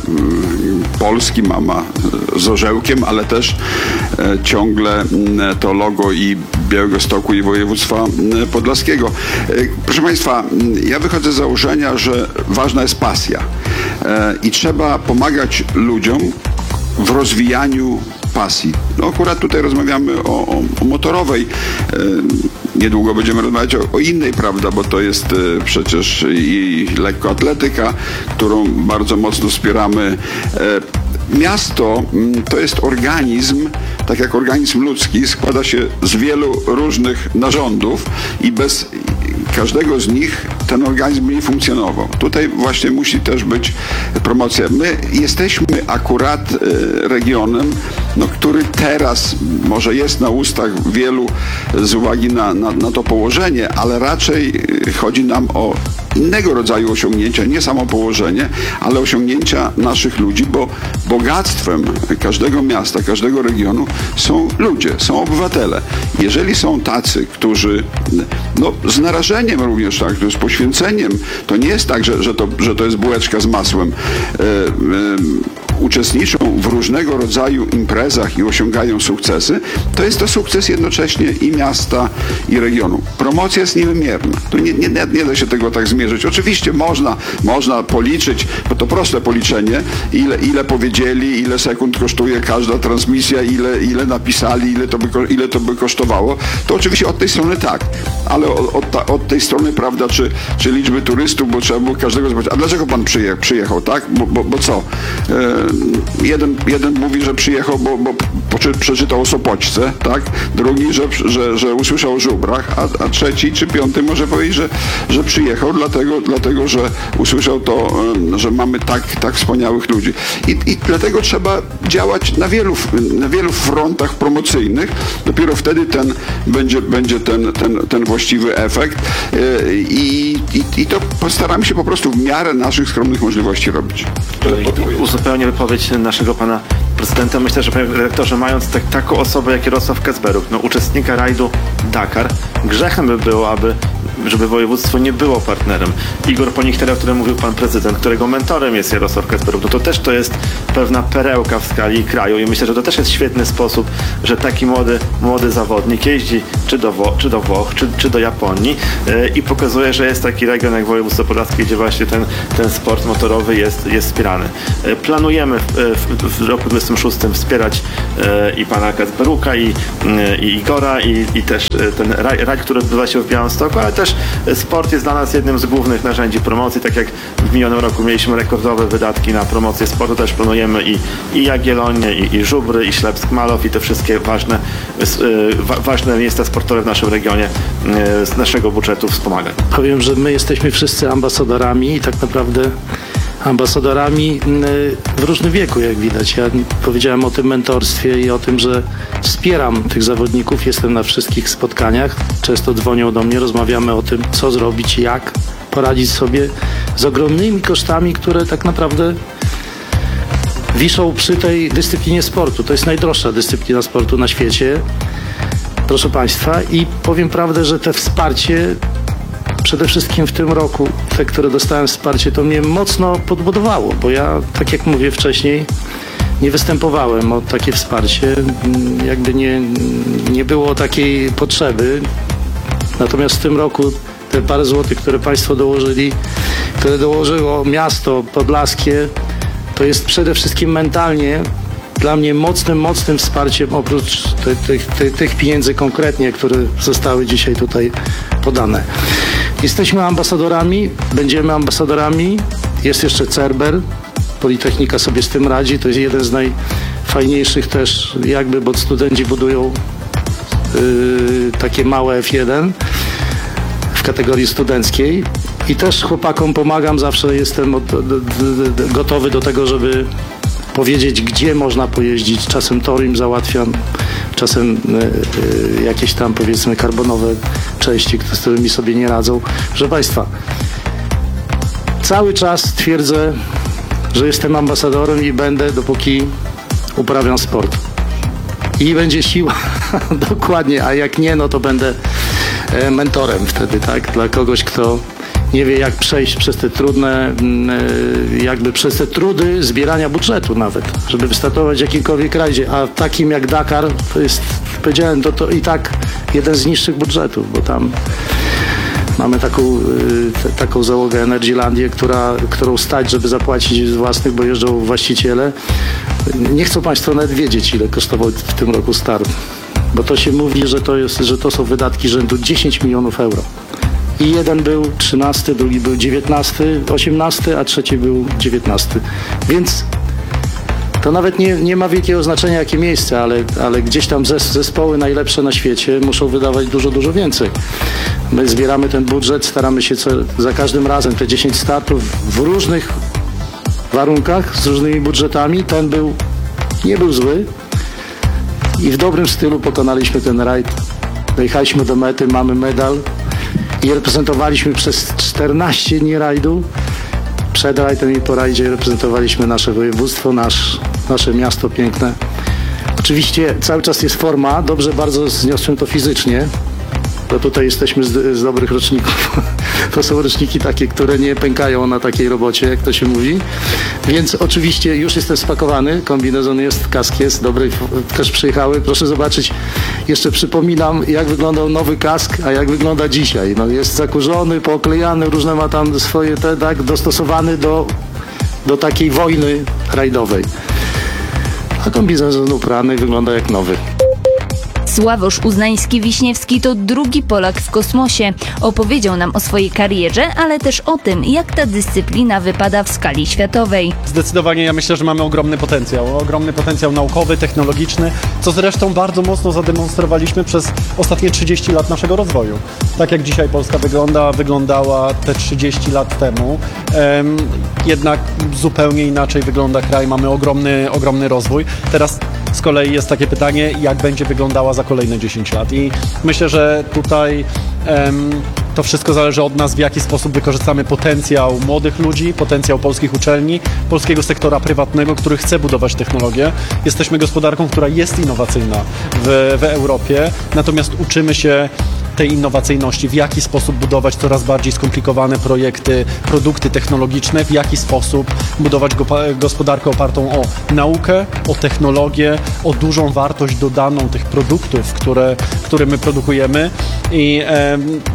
e, Polski, ma, ma z orzełkiem, ale też e, ciągle e, to logo i Białegostoku, i województwa e, podlaskiego. E, proszę Państwa, ja wychodzę z założenia, że ważna jest pasja e, i trzeba pomagać ludziom w rozwijaniu pasji. No akurat tutaj rozmawiamy o, o, o motorowej. E, niedługo będziemy rozmawiać o, o innej, prawda, bo to jest e, przecież i lekkoatletyka, którą bardzo mocno wspieramy. E, miasto m, to jest organizm, tak jak organizm ludzki, składa się z wielu różnych narządów i bez każdego z nich ten organizm nie funkcjonował. Tutaj właśnie musi też być promocja. My jesteśmy akurat e, regionem, no, który teraz może jest na ustach wielu z uwagi na, na, na to położenie, ale raczej chodzi nam o innego rodzaju osiągnięcia, nie samo położenie, ale osiągnięcia naszych ludzi, bo bogactwem każdego miasta, każdego regionu są ludzie, są obywatele. Jeżeli są tacy, którzy no, z narażeniem również, tak, z poświęceniem, to nie jest tak, że, że, to, że to jest bułeczka z masłem, e, e, uczestniczą w różnego rodzaju imprezach i osiągają sukcesy, to jest to sukces jednocześnie i miasta, i regionu. Promocja jest niewymierna. Tu nie, nie, nie da się tego tak zmierzyć. Oczywiście można, można policzyć, bo to proste policzenie, ile, ile powiedzieli, ile sekund kosztuje każda transmisja, ile, ile napisali, ile to, by, ile to by kosztowało. To oczywiście od tej strony tak, ale od, od, od tej strony, prawda, czy, czy liczby turystów, bo trzeba było każdego zobaczyć. A dlaczego pan przyjechał, przyjechał tak? Bo, bo, bo co? E, Jeden, jeden mówi, że przyjechał, bo, bo przeczytał o Sopoćce, tak? Drugi, że, że, że usłyszał o żubrach, a, a trzeci czy piąty może powiedzieć, że, że przyjechał dlatego, dlatego, że usłyszał to, że mamy tak, tak wspaniałych ludzi. I, i dlatego trzeba działać na wielu, na wielu frontach promocyjnych. Dopiero wtedy ten będzie, będzie ten, ten, ten właściwy efekt i, i, i to postaramy się po prostu w miarę naszych skromnych możliwości robić. Uzupełnię wypowiedź naszego pana prezydenta. Myślę, że panie redaktorze, mając tak, taką osobę jak Jarosław Kacberuk, no, uczestnika rajdu Dakar, grzechem by było, aby żeby województwo nie było partnerem. Igor Ponichtera, o którym mówił pan prezydent, którego mentorem jest Jarosław Kasperuk, no to też to jest pewna perełka w skali kraju i myślę, że to też jest świetny sposób, że taki młody, młody zawodnik jeździ czy do, Wo- czy do Włoch, czy, czy do Japonii yy, i pokazuje, że jest taki region jak województwo podlaskie, gdzie właśnie ten, ten sport motorowy jest, jest wspierany. Yy, planujemy w, w, w roku dwudziestym szóstym wspierać yy, i pana Kasperuka, i, yy, i Igora, i, i też yy, ten raj, raj, który odbywa się w Białymstoku, ale też sport jest dla nas jednym z głównych narzędzi promocji. Tak jak w minionym roku mieliśmy rekordowe wydatki na promocję sportu, też planujemy i, i Jagiellonię, i, i Żubry, i Ślepsk Malow, i te wszystkie ważne, wa, ważne miejsca sportowe w naszym regionie z naszego budżetu wspomagać. Powiem, że my jesteśmy wszyscy ambasadorami i tak naprawdę ambasadorami w różnym wieku, jak widać. Ja powiedziałem o tym mentorstwie i o tym, że wspieram tych zawodników, jestem na wszystkich spotkaniach, często dzwonią do mnie, rozmawiamy o tym, co zrobić, jak poradzić sobie z ogromnymi kosztami, które tak naprawdę wiszą przy tej dyscyplinie sportu. To jest najdroższa dyscyplina sportu na świecie, proszę Państwa, i powiem prawdę, że te wsparcie przede wszystkim w tym roku, te, które dostałem wsparcie, to mnie mocno podbudowało, bo ja, tak jak mówię wcześniej, nie występowałem o takie wsparcie, jakby nie, nie było takiej potrzeby. Natomiast w tym roku te parę złotych, które Państwo dołożyli, które dołożyło miasto podlaskie, to jest przede wszystkim mentalnie dla mnie mocnym, mocnym wsparciem oprócz tych, tych, tych, tych pieniędzy konkretnie, które zostały dzisiaj tutaj podane. Jesteśmy ambasadorami, będziemy ambasadorami, jest jeszcze Cerber, Politechnika sobie z tym radzi, to jest jeden z najfajniejszych też jakby, bo studenci budują yy, takie małe F jeden w kategorii studenckiej i też chłopakom pomagam, zawsze jestem od, do, do, do, gotowy do tego, żeby powiedzieć, gdzie można pojeździć. Czasem tor im załatwiam, czasem y, y, jakieś tam powiedzmy karbonowe części, z którymi sobie nie radzą. Proszę Państwa, cały czas twierdzę, że jestem ambasadorem i będę, dopóki uprawiam sport. I będzie siła, dokładnie, a jak nie, no to będę e, mentorem wtedy, tak? Dla kogoś, kto nie wie, jak przejść przez te trudne, jakby przez te trudy zbierania budżetu nawet, żeby wystartować w jakimkolwiek rajdzie, a takim jak Dakar, to jest, powiedziałem, to, to i tak jeden z niższych budżetów, bo tam mamy taką, t, taką załogę Energylandię, która, którą stać, żeby zapłacić z własnych, bo jeżdżą właściciele. Nie chcą Państwo nawet wiedzieć, ile kosztował w tym roku start, bo to się mówi, że to, jest, że to są wydatki rzędu dziesięć milionów euro. I jeden był trzynasty, drugi był dziewiętnasty, osiemnasty, a trzeci był dziewiętnasty. Więc to nawet nie, nie ma wielkiego znaczenia, jakie miejsce, ale, ale gdzieś tam zespoły najlepsze na świecie muszą wydawać dużo, dużo więcej. My zbieramy ten budżet, staramy się co, za każdym razem te dziesięć startów w różnych warunkach, z różnymi budżetami. Ten był, nie był zły i w dobrym stylu pokonaliśmy ten rajd. Dojechaliśmy do mety, mamy medal. I reprezentowaliśmy przez czternaście dni rajdu. Przed rajdem i po rajdzie reprezentowaliśmy nasze województwo, nasz, nasze miasto piękne. Oczywiście cały czas jest forma, dobrze bardzo zniosłem to fizycznie, bo tutaj jesteśmy z, z dobrych roczników. To są roczniki takie, które nie pękają na takiej robocie, jak to się mówi. Więc oczywiście już jestem spakowany, kombinezon jest, kask jest, dobry też przyjechały. Proszę zobaczyć, jeszcze przypominam, jak wyglądał nowy kask, a jak wygląda dzisiaj. No jest zakurzony, pooklejany, różne ma tam swoje, te, tak, dostosowany do, do takiej wojny rajdowej. A kombinezon uprany wygląda jak nowy. Sławosz Uznański-Wiśniewski to drugi Polak w kosmosie. Opowiedział nam o swojej karierze, ale też o tym, jak ta dyscyplina wypada w skali światowej. Zdecydowanie ja myślę, że mamy ogromny potencjał. Ogromny potencjał naukowy, technologiczny, co zresztą bardzo mocno zademonstrowaliśmy przez ostatnie trzydzieści lat naszego rozwoju. Tak jak dzisiaj Polska wygląda, wyglądała te trzydzieści lat temu. Ehm, jednak zupełnie inaczej wygląda kraj, mamy ogromny, ogromny rozwój. Teraz z kolei jest takie pytanie, jak będzie wyglądała za kolejne dziesięć lat. I myślę, że tutaj um, to To wszystko zależy od nas, w jaki sposób wykorzystamy potencjał młodych ludzi, potencjał polskich uczelni, polskiego sektora prywatnego, który chce budować technologię. Jesteśmy gospodarką, która jest innowacyjna w, w Europie, natomiast uczymy się tej innowacyjności, w jaki sposób budować coraz bardziej skomplikowane projekty, produkty technologiczne, w jaki sposób budować go, gospodarkę opartą o naukę, o technologię, o dużą wartość dodaną tych produktów, które, które my produkujemy i e,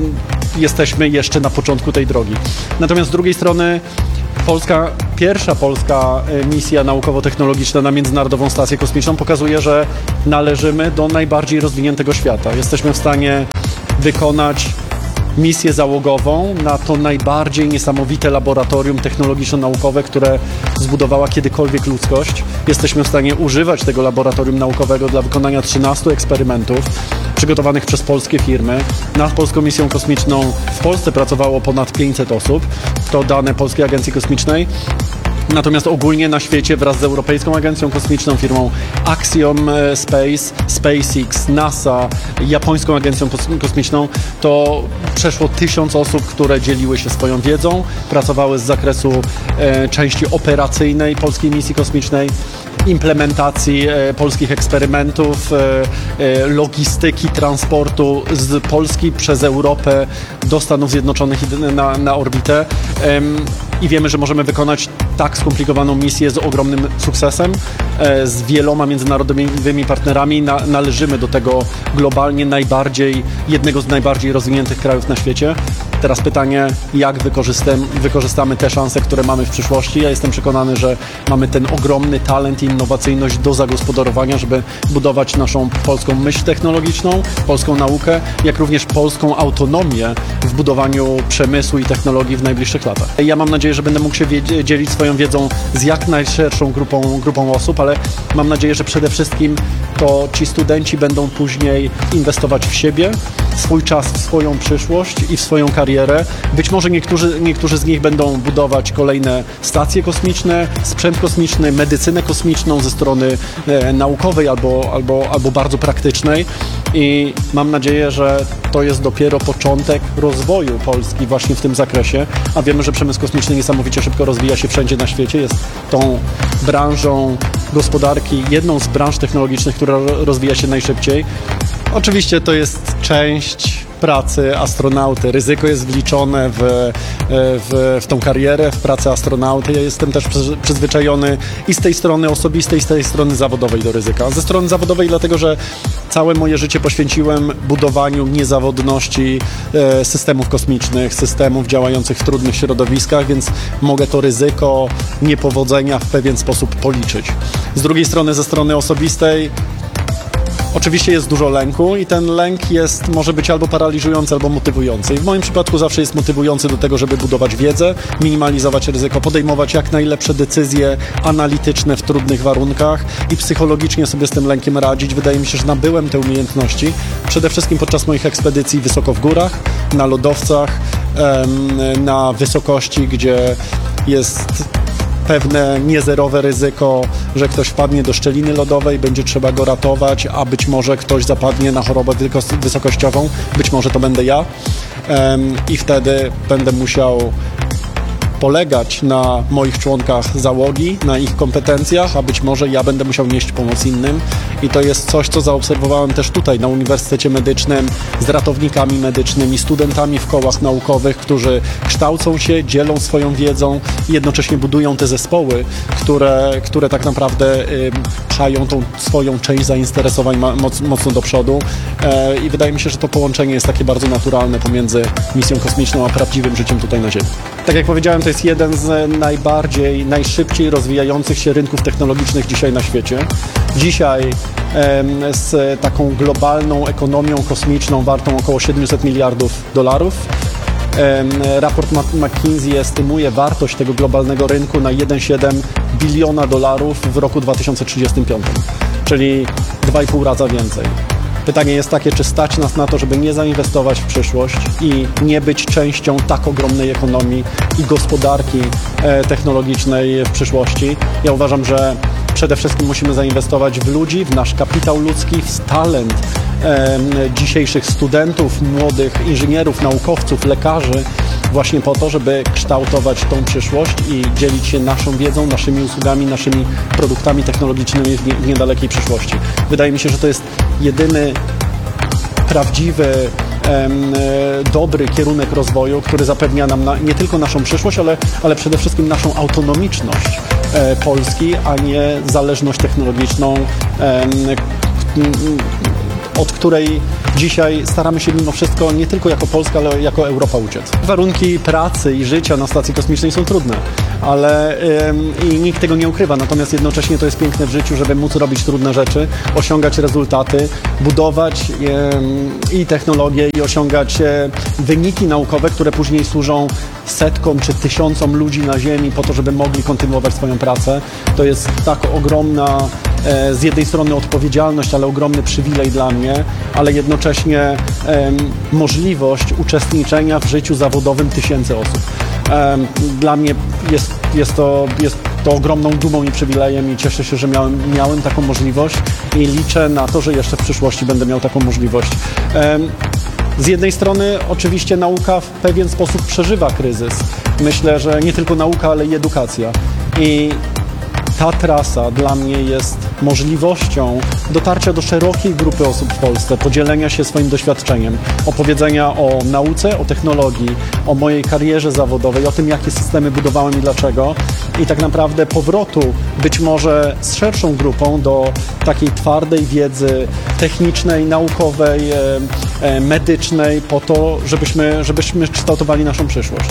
jesteśmy jeszcze na początku tej drogi. Natomiast z drugiej strony Polska, pierwsza polska misja naukowo-technologiczna na Międzynarodową Stację Kosmiczną pokazuje, że należymy do najbardziej rozwiniętego świata. Jesteśmy w stanie wykonać misję załogową na to najbardziej niesamowite laboratorium technologiczno-naukowe, które zbudowała kiedykolwiek ludzkość. Jesteśmy w stanie używać tego laboratorium naukowego dla wykonania trzynastu eksperymentów przygotowanych przez polskie firmy. Nad polską misją kosmiczną w Polsce pracowało ponad pięćset osób. To dane Polskiej Agencji Kosmicznej. Natomiast ogólnie na świecie wraz z Europejską Agencją Kosmiczną, firmą Axiom Space, SpaceX, NASA, Japońską Agencją Kosmiczną to przeszło tysiąc osób, które dzieliły się swoją wiedzą, pracowały z zakresu e, części operacyjnej polskiej misji kosmicznej, implementacji e, polskich eksperymentów, e, e, logistyki transportu z Polski przez Europę do Stanów Zjednoczonych i na, na orbitę. E, I wiemy, że możemy wykonać tak skomplikowaną misję z ogromnym sukcesem, e, z wieloma międzynarodowymi partnerami. Na, należymy do tego globalnie najbardziej, jednego z najbardziej rozwiniętych krajów na świecie. Teraz pytanie, jak wykorzystamy te szanse, które mamy w przyszłości. Ja jestem przekonany, że mamy ten ogromny talent i innowacyjność do zagospodarowania, żeby budować naszą polską myśl technologiczną, polską naukę, jak również polską autonomię w budowaniu przemysłu i technologii w najbliższych latach. Ja mam nadzieję, że będę mógł się dzielić swoją wiedzą z jak najszerszą grupą, grupą osób, ale mam nadzieję, że przede wszystkim to ci studenci będą później inwestować w siebie, swój czas, w swoją przyszłość i w swoją karierę. Być może niektórzy, niektórzy z nich będą budować kolejne stacje kosmiczne, sprzęt kosmiczny, medycynę kosmiczną ze strony e, naukowej albo, albo, albo bardzo praktycznej i mam nadzieję, że to jest dopiero początek rozwoju Polski właśnie w tym zakresie, a wiemy, że przemysł kosmiczny niesamowicie szybko rozwija się wszędzie na świecie, jest tą branżą gospodarki, jedną z branż technologicznych, która rozwija się najszybciej. Oczywiście to jest część pracy astronauty. Ryzyko jest wliczone w, w, w tą karierę, w pracę astronauty. Ja jestem też przyzwyczajony i z tej strony osobistej, i z tej strony zawodowej do ryzyka. Ze strony zawodowej dlatego, że całe moje życie poświęciłem budowaniu niezawodności systemów kosmicznych, systemów działających w trudnych środowiskach, więc mogę to ryzyko niepowodzenia w pewien sposób policzyć. Z drugiej strony, ze strony osobistej, oczywiście jest dużo lęku i ten lęk jest, może być albo paraliżujący, albo motywujący. I w moim przypadku zawsze jest motywujący do tego, żeby budować wiedzę, minimalizować ryzyko, podejmować jak najlepsze decyzje analityczne w trudnych warunkach i psychologicznie sobie z tym lękiem radzić. Wydaje mi się, że nabyłem te umiejętności przede wszystkim podczas moich ekspedycji wysoko w górach, na lodowcach, na wysokości, gdzie jest pewne niezerowe ryzyko, że ktoś wpadnie do szczeliny lodowej, będzie trzeba go ratować, a być może ktoś zapadnie na chorobę wysokościową, być może to będę ja i wtedy będę musiał polegać na moich członkach załogi, na ich kompetencjach, a być może ja będę musiał nieść pomoc innym i to jest coś, co zaobserwowałem też tutaj na Uniwersytecie Medycznym z ratownikami medycznymi, studentami w kołach naukowych, którzy kształcą się, dzielą swoją wiedzą i jednocześnie budują te zespoły, które, które tak naprawdę y, pchają tą swoją część zainteresowań moc, mocno do przodu e, i wydaje mi się, że to połączenie jest takie bardzo naturalne pomiędzy misją kosmiczną a prawdziwym życiem tutaj na Ziemi. Tak jak powiedziałem, to jest jeden z najbardziej, najszybciej rozwijających się rynków technologicznych dzisiaj na świecie. Dzisiaj em, z taką globalną ekonomią kosmiczną wartą około siedemset miliardów dolarów. Em, raport McKinsey estymuje wartość tego globalnego rynku na jeden przecinek siedem biliona dolarów w roku dwa tysiące trzydziestym piątym, czyli dwa i pół raza więcej. Pytanie jest takie, czy stać nas na to, żeby nie zainwestować w przyszłość i nie być częścią tak ogromnej ekonomii i gospodarki e, technologicznej w przyszłości. Ja uważam, że Przede wszystkim musimy zainwestować w ludzi, w nasz kapitał ludzki, w talent e, dzisiejszych studentów, młodych inżynierów, naukowców, lekarzy, właśnie po to, żeby kształtować tą przyszłość i dzielić się naszą wiedzą, naszymi usługami, naszymi produktami technologicznymi w, nie, w niedalekiej przyszłości. Wydaje mi się, że to jest jedyny prawdziwy, em, dobry kierunek rozwoju, który zapewnia nam na, nie tylko naszą przyszłość, ale, ale przede wszystkim naszą autonomiczność e, Polski, a nie zależność technologiczną, em, od której dzisiaj staramy się mimo wszystko nie tylko jako Polska, ale jako Europa uciec. Warunki pracy i życia na stacji kosmicznej są trudne, ale ym, i nikt tego nie ukrywa, natomiast jednocześnie to jest piękne w życiu, żeby móc robić trudne rzeczy, osiągać rezultaty, budować ym, i technologie i osiągać e, wyniki naukowe, które później służą setkom czy tysiącom ludzi na Ziemi po to, żeby mogli kontynuować swoją pracę. To jest tak ogromna z jednej strony odpowiedzialność, ale ogromny przywilej dla mnie, ale jednocześnie em, możliwość uczestniczenia w życiu zawodowym tysięcy osób. Em, dla mnie jest, jest, to, jest to ogromną dumą i przywilejem i cieszę się, że miałem, miałem taką możliwość i liczę na to, że jeszcze w przyszłości będę miał taką możliwość. Em, Z jednej strony oczywiście nauka w pewien sposób przeżywa kryzys. Myślę, że nie tylko nauka, ale i edukacja. I ta trasa dla mnie jest możliwością dotarcia do szerokiej grupy osób w Polsce, podzielenia się swoim doświadczeniem, opowiedzenia o nauce, o technologii, o mojej karierze zawodowej, o tym, jakie systemy budowałem i dlaczego. I tak naprawdę powrotu być może z szerszą grupą do takiej twardej wiedzy technicznej, naukowej, medycznej po to, żebyśmy, żebyśmy kształtowali naszą przyszłość.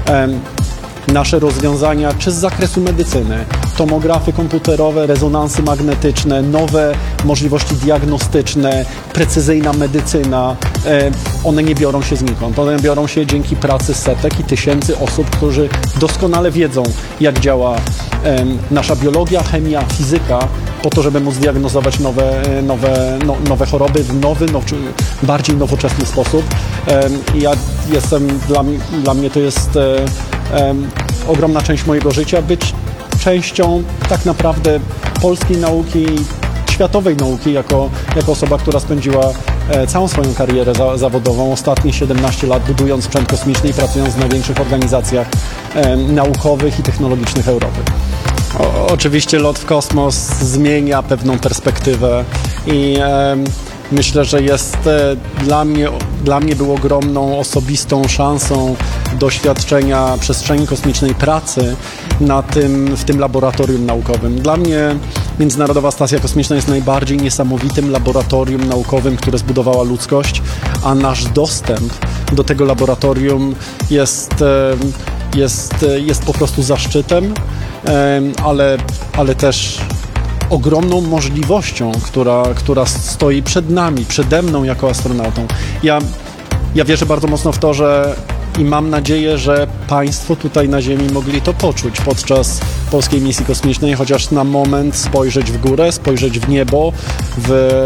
Nasze rozwiązania, czy z zakresu medycyny, tomografy komputerowe, rezonansy magnetyczne, nowe możliwości diagnostyczne, precyzyjna medycyna, one nie biorą się znikąd. One biorą się dzięki pracy setek i tysięcy osób, którzy doskonale wiedzą, jak działa nasza biologia, chemia, fizyka, po to, żeby móc diagnozować nowe, nowe, no, nowe choroby w nowy, now, bardziej nowoczesny sposób. I ja jestem, dla, dla mnie to jest Um, ogromna część mojego życia, być częścią tak naprawdę polskiej nauki, światowej nauki, jako, jako osoba, która spędziła e, całą swoją karierę za, zawodową, ostatnie siedemnaście lat budując sprzęt kosmiczny i pracując w największych organizacjach e, naukowych i technologicznych Europy. O, oczywiście lot w kosmos zmienia pewną perspektywę i e, myślę, że jest e, dla mnie, dla mnie był ogromną, osobistą szansą doświadczenia przestrzeni kosmicznej, pracy na tym, w tym laboratorium naukowym. Dla mnie Międzynarodowa Stacja Kosmiczna jest najbardziej niesamowitym laboratorium naukowym, które zbudowała ludzkość, a nasz dostęp do tego laboratorium jest, jest, jest po prostu zaszczytem, ale, ale też ogromną możliwością, która, która stoi przed nami, przede mną jako astronautą. Ja, ja wierzę bardzo mocno w to, że i mam nadzieję, że Państwo tutaj na Ziemi mogli to poczuć podczas polskiej misji kosmicznej, chociaż na moment spojrzeć w górę, spojrzeć w niebo, w,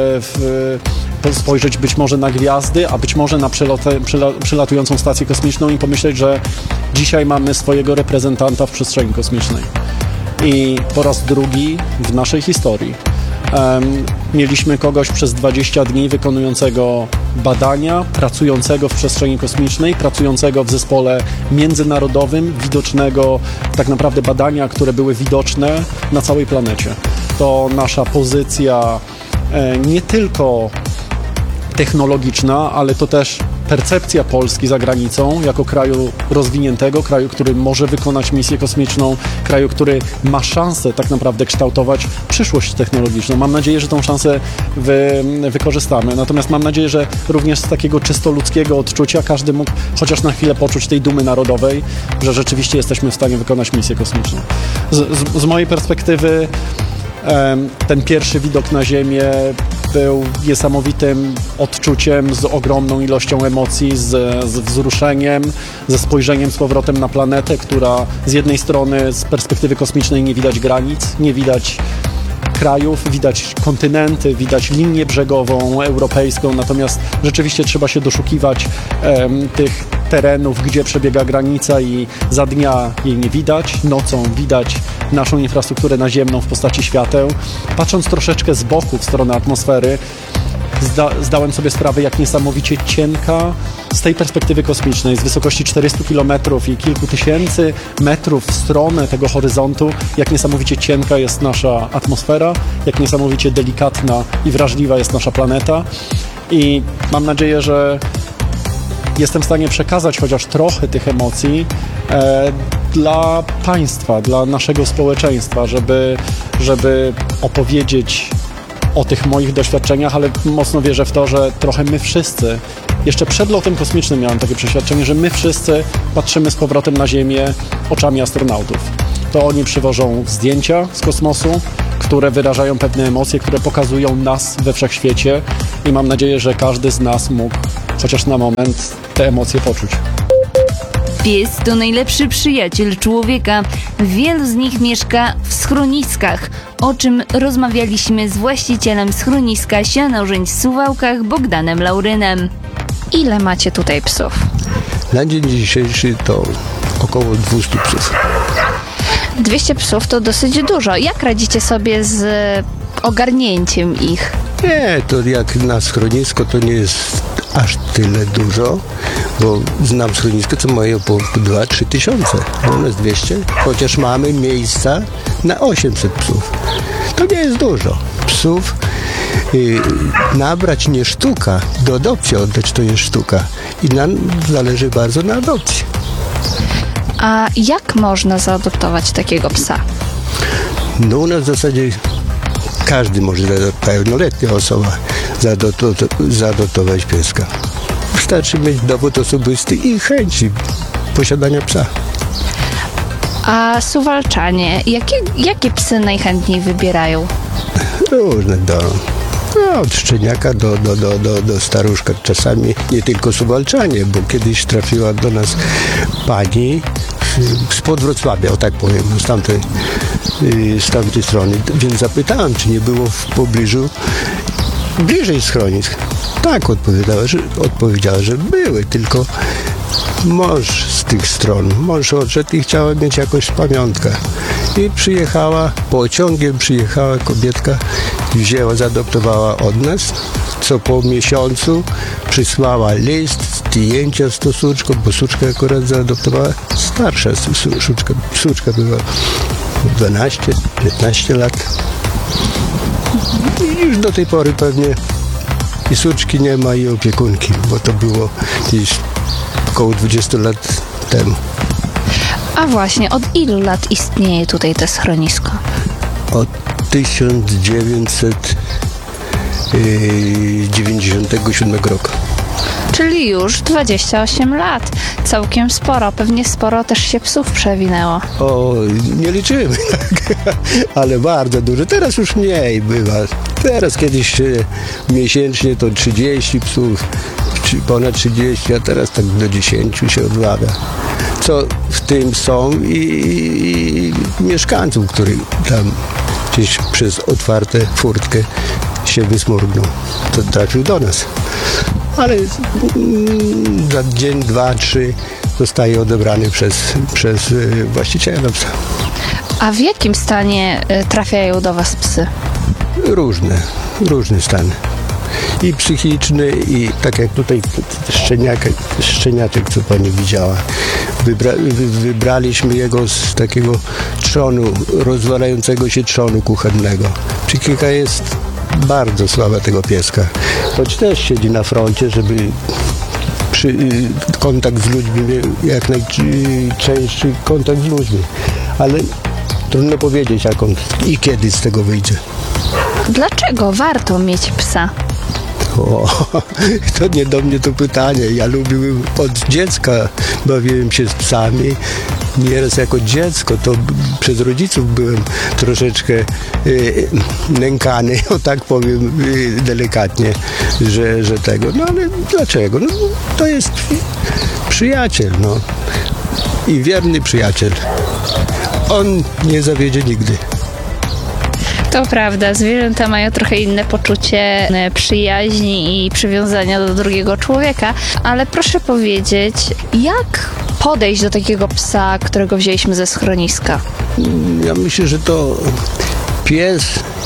w, spojrzeć być może na gwiazdy, a być może na przelotę, przyla, przylatującą stację kosmiczną i pomyśleć, że dzisiaj mamy swojego reprezentanta w przestrzeni kosmicznej. I po raz drugi w naszej historii um, mieliśmy kogoś przez dwadzieścia dni wykonującego badania, pracującego w przestrzeni kosmicznej, pracującego w zespole międzynarodowym, widocznego, tak naprawdę badania, które były widoczne na całej planecie. To nasza pozycja e, nie tylko technologiczna, ale to też percepcja Polski za granicą jako kraju rozwiniętego, kraju, który może wykonać misję kosmiczną, kraju, który ma szansę tak naprawdę kształtować przyszłość technologiczną. Mam nadzieję, że tą szansę wy, wykorzystamy. Natomiast mam nadzieję, że również z takiego czysto ludzkiego odczucia każdy mógł chociaż na chwilę poczuć tej dumy narodowej, że rzeczywiście jesteśmy w stanie wykonać misję kosmiczną. Z, z, z mojej perspektywy ten pierwszy widok na Ziemię był niesamowitym odczuciem, z ogromną ilością emocji, z, z wzruszeniem, ze spojrzeniem z powrotem na planetę, która z jednej strony z perspektywy kosmicznej nie widać granic, nie widać krajów, widać kontynenty, widać linię brzegową europejską, natomiast rzeczywiście trzeba się doszukiwać em, tych terenów, gdzie przebiega granica i za dnia jej nie widać, nocą widać naszą infrastrukturę naziemną w postaci świateł. Patrząc troszeczkę z boku w stronę atmosfery, zda, zdałem sobie sprawę, jak niesamowicie cienka z tej perspektywy kosmicznej, z wysokości czterystu kilometrów i kilku tysięcy metrów w stronę tego horyzontu, jak niesamowicie cienka jest nasza atmosfera, jak niesamowicie delikatna i wrażliwa jest nasza planeta. I mam nadzieję, że jestem w stanie przekazać chociaż trochę tych emocji e, dla państwa, dla naszego społeczeństwa, żeby, żeby opowiedzieć o tych moich doświadczeniach, ale mocno wierzę w to, że trochę my wszyscy, jeszcze przed lotem kosmicznym miałem takie przeświadczenie, że my wszyscy patrzymy z powrotem na Ziemię oczami astronautów. To oni przywożą zdjęcia z kosmosu, które wyrażają pewne emocje, które pokazują nas we wszechświecie i mam nadzieję, że każdy z nas mógł chociaż na moment te emocje poczuć. Pies to najlepszy przyjaciel człowieka. Wielu z nich mieszka w schroniskach, o czym rozmawialiśmy z właścicielem schroniska Sianorzeń w Suwałkach, Bogdanem Laurynem. Ile macie tutaj psów? Na dzień dzisiejszy to około dwieście psów. dwieście psów to dosyć dużo. Jak radzicie sobie z ogarnięciem ich? Nie, to jak na schronisko to nie jest aż tyle dużo, bo znam schronisko, co mają po dwa trzy tysiące, a u nas dwieście, chociaż mamy miejsca na osiemset psów. To nie jest dużo. Psów y, nabrać nie sztuka, do adopcji oddać to jest sztuka i nam zależy bardzo na adopcji. A jak można zaadoptować takiego psa? No u nas w zasadzie każdy może, pełnoletnia osoba, zaadoptować pieska. Wystarczy mieć dowód osobisty i chęci posiadania psa. A suwalczanie, jakie, jakie psy najchętniej wybierają? Różne, do, no, od szczeniaka do, do, do, do, do staruszka. Czasami nie tylko suwalczanie, bo kiedyś trafiła do nas pani spod Wrocławia, o tak powiem, z tamtej, z tamtej strony. Więc zapytałem, czy nie było w pobliżu bliżej schronisk. Tak, odpowiedziała, że, odpowiedziała, że były, tylko mąż z tych stron, mąż odszedł i chciała mieć jakąś pamiątkę. I przyjechała, pociągiem przyjechała kobietka, wzięła, zaadoptowała od nas, co po miesiącu przysłała list, zdjęcia z tą suczką, bo suczka akurat zaadoptowała, starsza suczka, suczka była dwanaście piętnaście lat. I już do tej pory pewnie i suczki nie ma, i opiekunki, bo to było gdzieś około dwadzieścia lat temu. A właśnie, od ilu lat istnieje tutaj to schronisko? Od tysiąc dziewięćset dziewięćdziesiątego siódmego roku. Czyli już dwadzieścia osiem lat. Całkiem sporo. Pewnie sporo też się psów przewinęło. O, nie liczymy, tak, ale bardzo dużo. Teraz już mniej bywa. Teraz kiedyś miesięcznie to trzydzieści psów, czy ponad trzydzieści, a teraz tak do dziesięciu się odwawia. Co w tym są i, i, i mieszkańców, którzy tam gdzieś przez otwartą furtkę się wysmurgną. To trafił do nas. Ale mm, za dzień, dwa, trzy zostaje odebrany przez, przez właściciela psa. A w jakim stanie trafiają do was psy? Różne, różny stan. I psychiczny, i tak jak tutaj szczeniak, szczeniaczek, co pani widziała. Wybra, wy, wybraliśmy jego z takiego trzonu, rozwalającego się trzonu kuchennego. Psychika jest bardzo słaba tego pieska. Choć też siedzi na froncie, żeby przy, kontakt z ludźmi, jak najczęściej kontakt z ludźmi. Ale trudno powiedzieć, jak on i kiedy z tego wyjdzie. Dlaczego warto mieć psa? O, to nie do mnie to pytanie. Ja lubiłem od dziecka, bawiłem się z psami. Nieraz jako dziecko to przez rodziców byłem troszeczkę y, nękany, o tak powiem y, delikatnie, że, że tego. No ale dlaczego? No, to jest przyjaciel, no. I wierny przyjaciel. On nie zawiedzie nigdy. To prawda, zwierzęta mają trochę inne poczucie e, przyjaźni i przywiązania do drugiego człowieka, ale proszę powiedzieć, jak podejść do takiego psa, którego wzięliśmy ze schroniska? Ja myślę, że to pies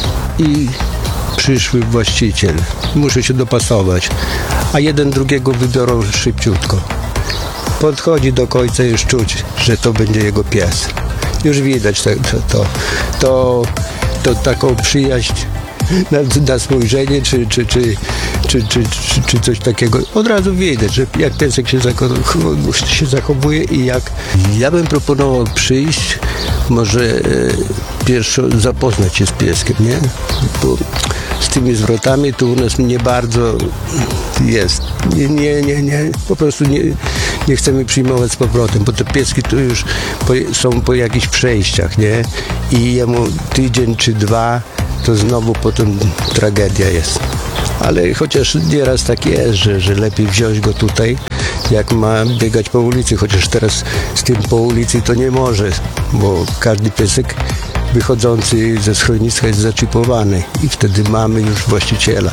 i przyszły właściciel. Muszę się dopasować, a jeden drugiego wybiorą szybciutko. Podchodzi do końca, już czuć, że to będzie jego pies. Już widać to, to, to, to, to taką przyjaźń na, na spojrzenie, czy, czy, czy, czy, czy, czy, czy coś takiego. Od razu widać, że jak piesek się, zacho- się zachowuje i jak... Ja bym proponował przyjść, może e, pierwsze zapoznać się z pieskiem, nie? Bo z tymi zwrotami to u nas nie bardzo jest. Nie, nie, nie, nie. Po prostu nie, nie chcemy przyjmować z powrotem, bo te pieski to już po, są po jakichś przejściach, nie? I jemu tydzień czy dwa, to znowu potem tragedia jest. Ale chociaż nieraz tak jest, że, że lepiej wziąć go tutaj, jak ma biegać po ulicy, chociaż teraz z tym po ulicy to nie może, bo każdy piesek wychodzący ze schroniska jest zaczipowany i wtedy mamy już właściciela,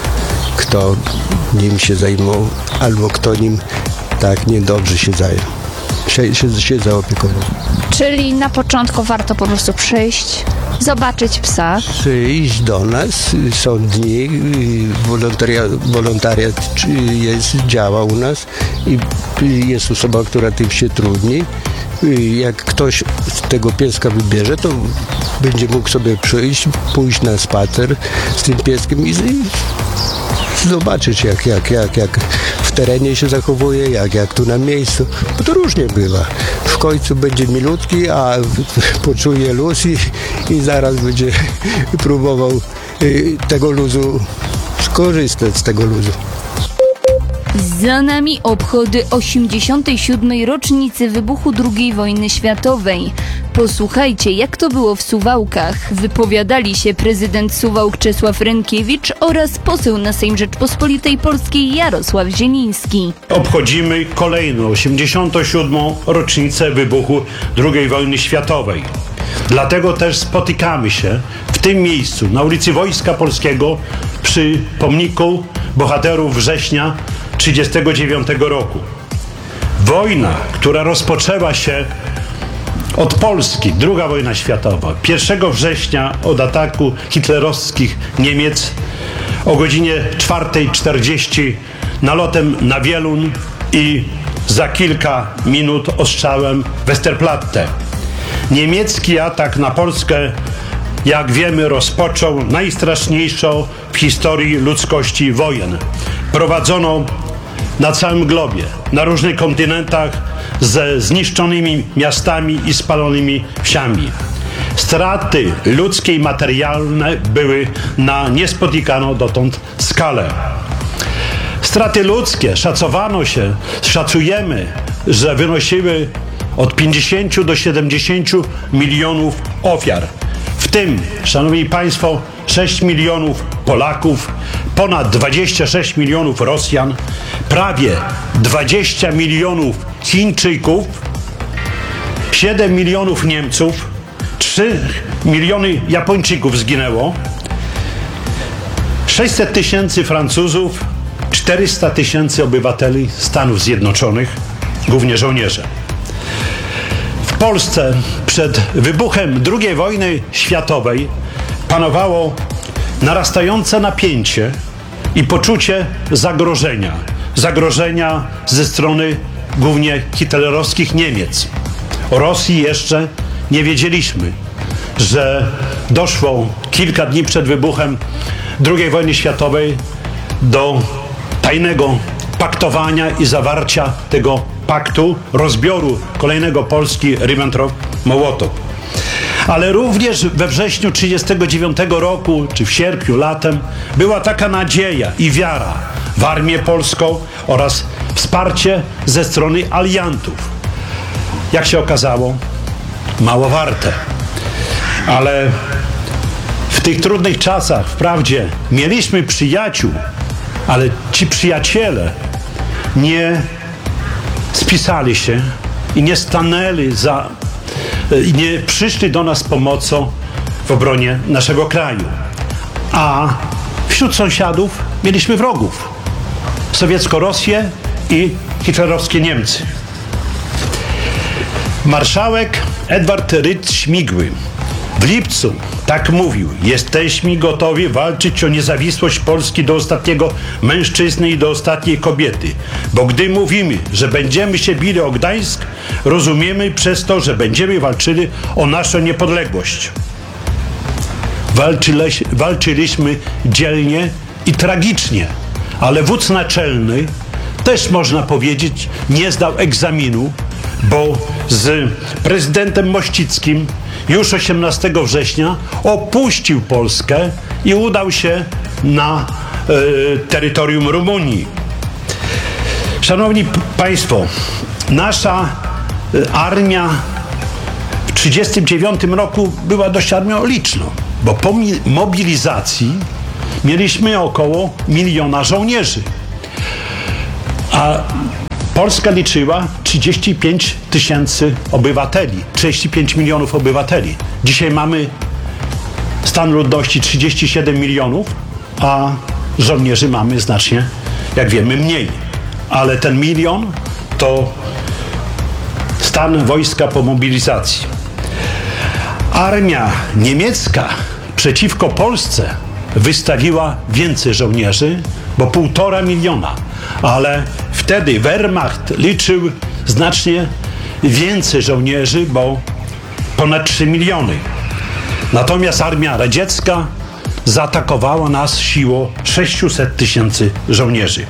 kto nim się zajmował, albo kto nim tak niedobrze się zajął, się, się, się zaopiekował. Czyli na początku warto po prostu przyjść, zobaczyć psa. Przyjść do nas, są dni, wolontariat, wolontariat jest, działa u nas i jest osoba, która tym się trudni. Jak ktoś z tego pieska wybierze, to będzie mógł sobie przyjść, pójść na spacer z tym pieskiem i, i zobaczyć, jak, jak, jak, jak w terenie się zachowuje, jak, jak tu na miejscu. Bo to różnie bywa. W końcu będzie milutki, a poczuje luz i, i zaraz będzie próbował tego luzu skorzystać z tego luzu. Za nami obchody osiemdziesiątej siódmej rocznicy wybuchu drugiej wojny światowej. Posłuchajcie, jak to było w Suwałkach. Wypowiadali się prezydent Suwałk Czesław Rynkiewicz oraz poseł na Sejm Rzeczpospolitej Polskiej Jarosław Zieliński. Obchodzimy kolejną osiemdziesiątą siódmą rocznicę wybuchu drugiej wojny światowej. Dlatego też spotykamy się w tym miejscu, na ulicy Wojska Polskiego, przy pomniku bohaterów września tysiąc dziewięćset trzydziestego dziewiątego roku. Wojna, która rozpoczęła się od Polski, druga wojna światowa, pierwszego września od ataku hitlerowskich Niemiec o godzinie czwartej czterdzieści nalotem na Wieluń i za kilka minut ostrzałem Westerplatte. Niemiecki atak na Polskę, jak wiemy, rozpoczął najstraszniejszą w historii ludzkości wojen. Prowadzono na całym globie, na różnych kontynentach, ze zniszczonymi miastami i spalonymi wsiami. Straty ludzkie i materialne były na niespotykaną dotąd skalę. Straty ludzkie szacowano się, szacujemy, że wynosiły od pięćdziesięciu do siedemdziesięciu milionów ofiar. W tym, szanowni państwo, sześć milionów Polaków, ponad dwadzieścia sześć milionów Rosjan, prawie dwadzieścia milionów Chińczyków, siedem milionów Niemców, trzy miliony Japończyków zginęło, sześćset tysięcy Francuzów, czterysta tysięcy obywateli Stanów Zjednoczonych, głównie żołnierze. W Polsce przed wybuchem drugiej wojny światowej panowało narastające napięcie i poczucie zagrożenia. Zagrożenia ze strony głównie hitlerowskich Niemiec. O Rosji jeszcze nie wiedzieliśmy, że doszło kilka dni przed wybuchem drugiej wojny światowej do tajnego paktowania i zawarcia tego paktu, rozbioru kolejnego Polski Ribbentrop-Mołotow. Ale również we wrześniu tysiąc dziewięćset trzydziestego dziewiątego roku, czy w sierpniu, latem, była taka nadzieja i wiara w armię polską oraz wsparcie ze strony aliantów. Jak się okazało, mało warte. Ale w tych trudnych czasach, wprawdzie, mieliśmy przyjaciół, ale ci przyjaciele nie spisali się i nie stanęli za, i nie przyszli do nas z pomocą w w obronie naszego kraju. A wśród sąsiadów mieliśmy wrogów. Sowiecko-Rosję i hitlerowskie Niemcy. Marszałek Edward Rydz-Śmigły w lipcu tak mówił: jesteśmy gotowi walczyć o niezawisłość Polski do ostatniego mężczyzny i do ostatniej kobiety, bo gdy mówimy, że będziemy się bili o Gdańsk, rozumiemy przez to, że będziemy walczyli o naszą niepodległość. Walczyli, walczyliśmy dzielnie i tragicznie, ale wódz naczelny też, można powiedzieć, nie zdał egzaminu, bo z prezydentem Mościckim już osiemnastego września opuścił Polskę i udał się na y, terytorium Rumunii. Szanowni Państwo, nasza y, armia w tysiąc dziewięćset trzydziestym dziewiątym roku była dość armią liczną, bo po mi- mobilizacji mieliśmy około miliona żołnierzy, a Polska liczyła trzydzieści pięć tysięcy obywateli, trzydzieści pięć milionów obywateli. Dzisiaj mamy stan ludności trzydzieści siedem milionów, a żołnierzy mamy znacznie, jak wiemy, mniej. Ale ten milion to stan wojska po mobilizacji. Armia niemiecka przeciwko Polsce wystawiła więcej żołnierzy, bo półtora miliona. Ale wtedy Wehrmacht liczył znacznie więcej żołnierzy, bo ponad trzy miliony. Natomiast armia radziecka zaatakowała nas siłą sześćset tysięcy żołnierzy.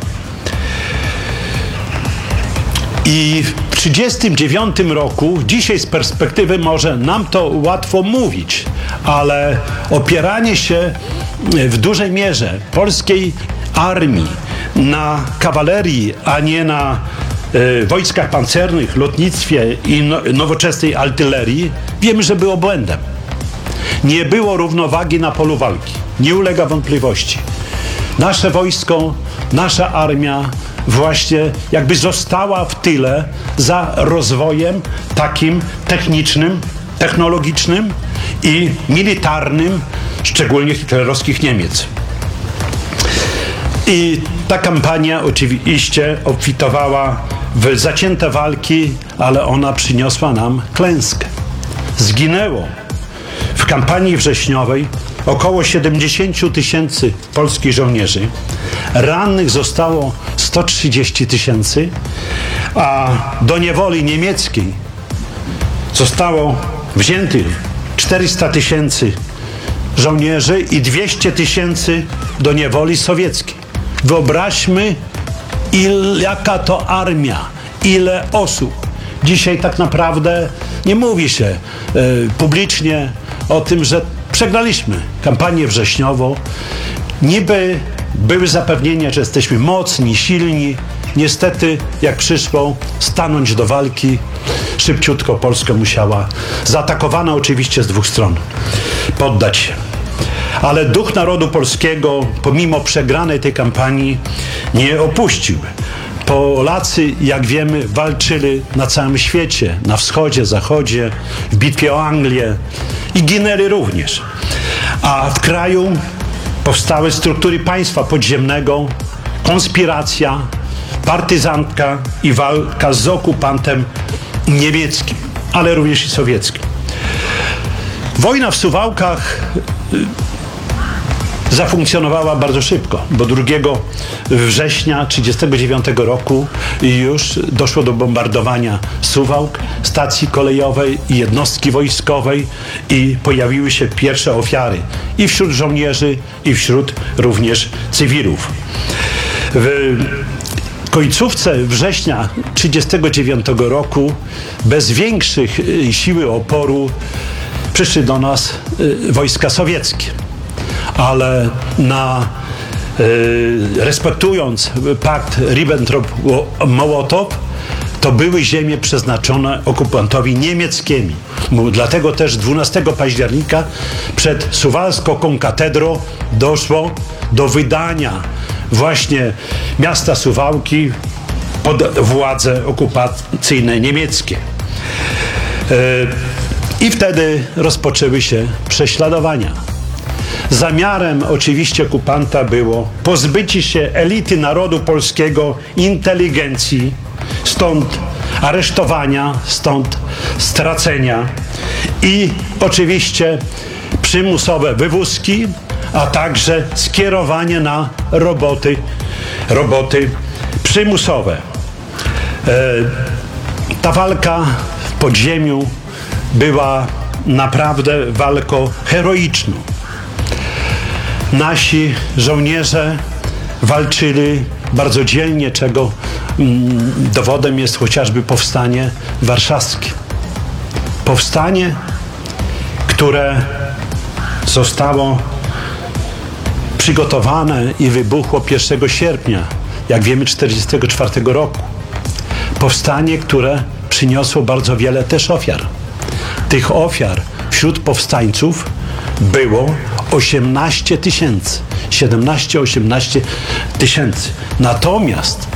I w tysiąc dziewięćset trzydziestym dziewiątym roku, dzisiaj z perspektywy może nam to łatwo mówić, ale opieranie się w dużej mierze polskiej armii na kawalerii, a nie na y, wojskach pancernych, lotnictwie i no, nowoczesnej artylerii, wiemy, że było błędem. Nie było równowagi na polu walki. Nie ulega wątpliwości. Nasze wojsko, nasza armia właśnie jakby została w tyle za rozwojem takim technicznym, technologicznym i militarnym, szczególnie hitlerowskich Niemiec. I ta kampania oczywiście obfitowała w zacięte walki, ale ona przyniosła nam klęskę. Zginęło w kampanii wrześniowej około siedemdziesiąt tysięcy polskich żołnierzy. Rannych zostało sto trzydzieści tysięcy, a do niewoli niemieckiej zostało wziętych czterysta tysięcy żołnierzy i dwieście tysięcy do niewoli sowieckiej. Wyobraźmy, il, jaka to armia, ile osób. Dzisiaj tak naprawdę nie mówi się y, publicznie o tym, że przegraliśmy kampanię wrześniową. Niby były zapewnienia, że jesteśmy mocni, silni. Niestety, jak przyszło stanąć do walki, szybciutko Polska musiała, zaatakowana oczywiście z dwóch stron, poddać się. Ale duch narodu polskiego, pomimo przegranej tej kampanii, nie opuścił. Polacy, jak wiemy, walczyli na całym świecie, na wschodzie, zachodzie, w bitwie o Anglię i ginęli również. A w kraju powstały struktury państwa podziemnego, konspiracja, partyzantka i walka z okupantem niemieckim, ale również i sowieckim. Wojna w Suwałkach zafunkcjonowała bardzo szybko, bo drugiego września tysiąc dziewięćset trzydziestego dziewiątego roku już doszło do bombardowania Suwałk, stacji kolejowej i jednostki wojskowej i pojawiły się pierwsze ofiary i wśród żołnierzy, i wśród również cywilów. W końcówce września tysiąc dziewięćset trzydziestego dziewiątego roku bez większych siły oporu przyszły do nas wojska sowieckie. Ale na, y, respektując pakt Ribbentrop-Mołotow, to były ziemie przeznaczone okupantowi niemieckiemu. Dlatego też dwunastego października przed Suwalską katedrą doszło do wydania właśnie miasta Suwałki pod władze okupacyjne niemieckie. Y, I wtedy rozpoczęły się prześladowania. Zamiarem oczywiście okupanta było pozbycie się elity narodu polskiego, inteligencji, stąd aresztowania, stąd stracenia i oczywiście przymusowe wywózki, a także skierowanie na roboty, roboty przymusowe. E, ta walka w podziemiu była naprawdę walką heroiczną. Nasi żołnierze walczyli bardzo dzielnie, czego mm, dowodem jest chociażby powstanie warszawskie. Powstanie, które zostało przygotowane i wybuchło pierwszego sierpnia, jak wiemy, tysiąc dziewięćset czterdziestego czwartego roku. Powstanie, które przyniosło bardzo wiele też ofiar. Tych ofiar wśród powstańców było osiemnaście tysięcy, siedemnaście osiemnaście tysięcy. Natomiast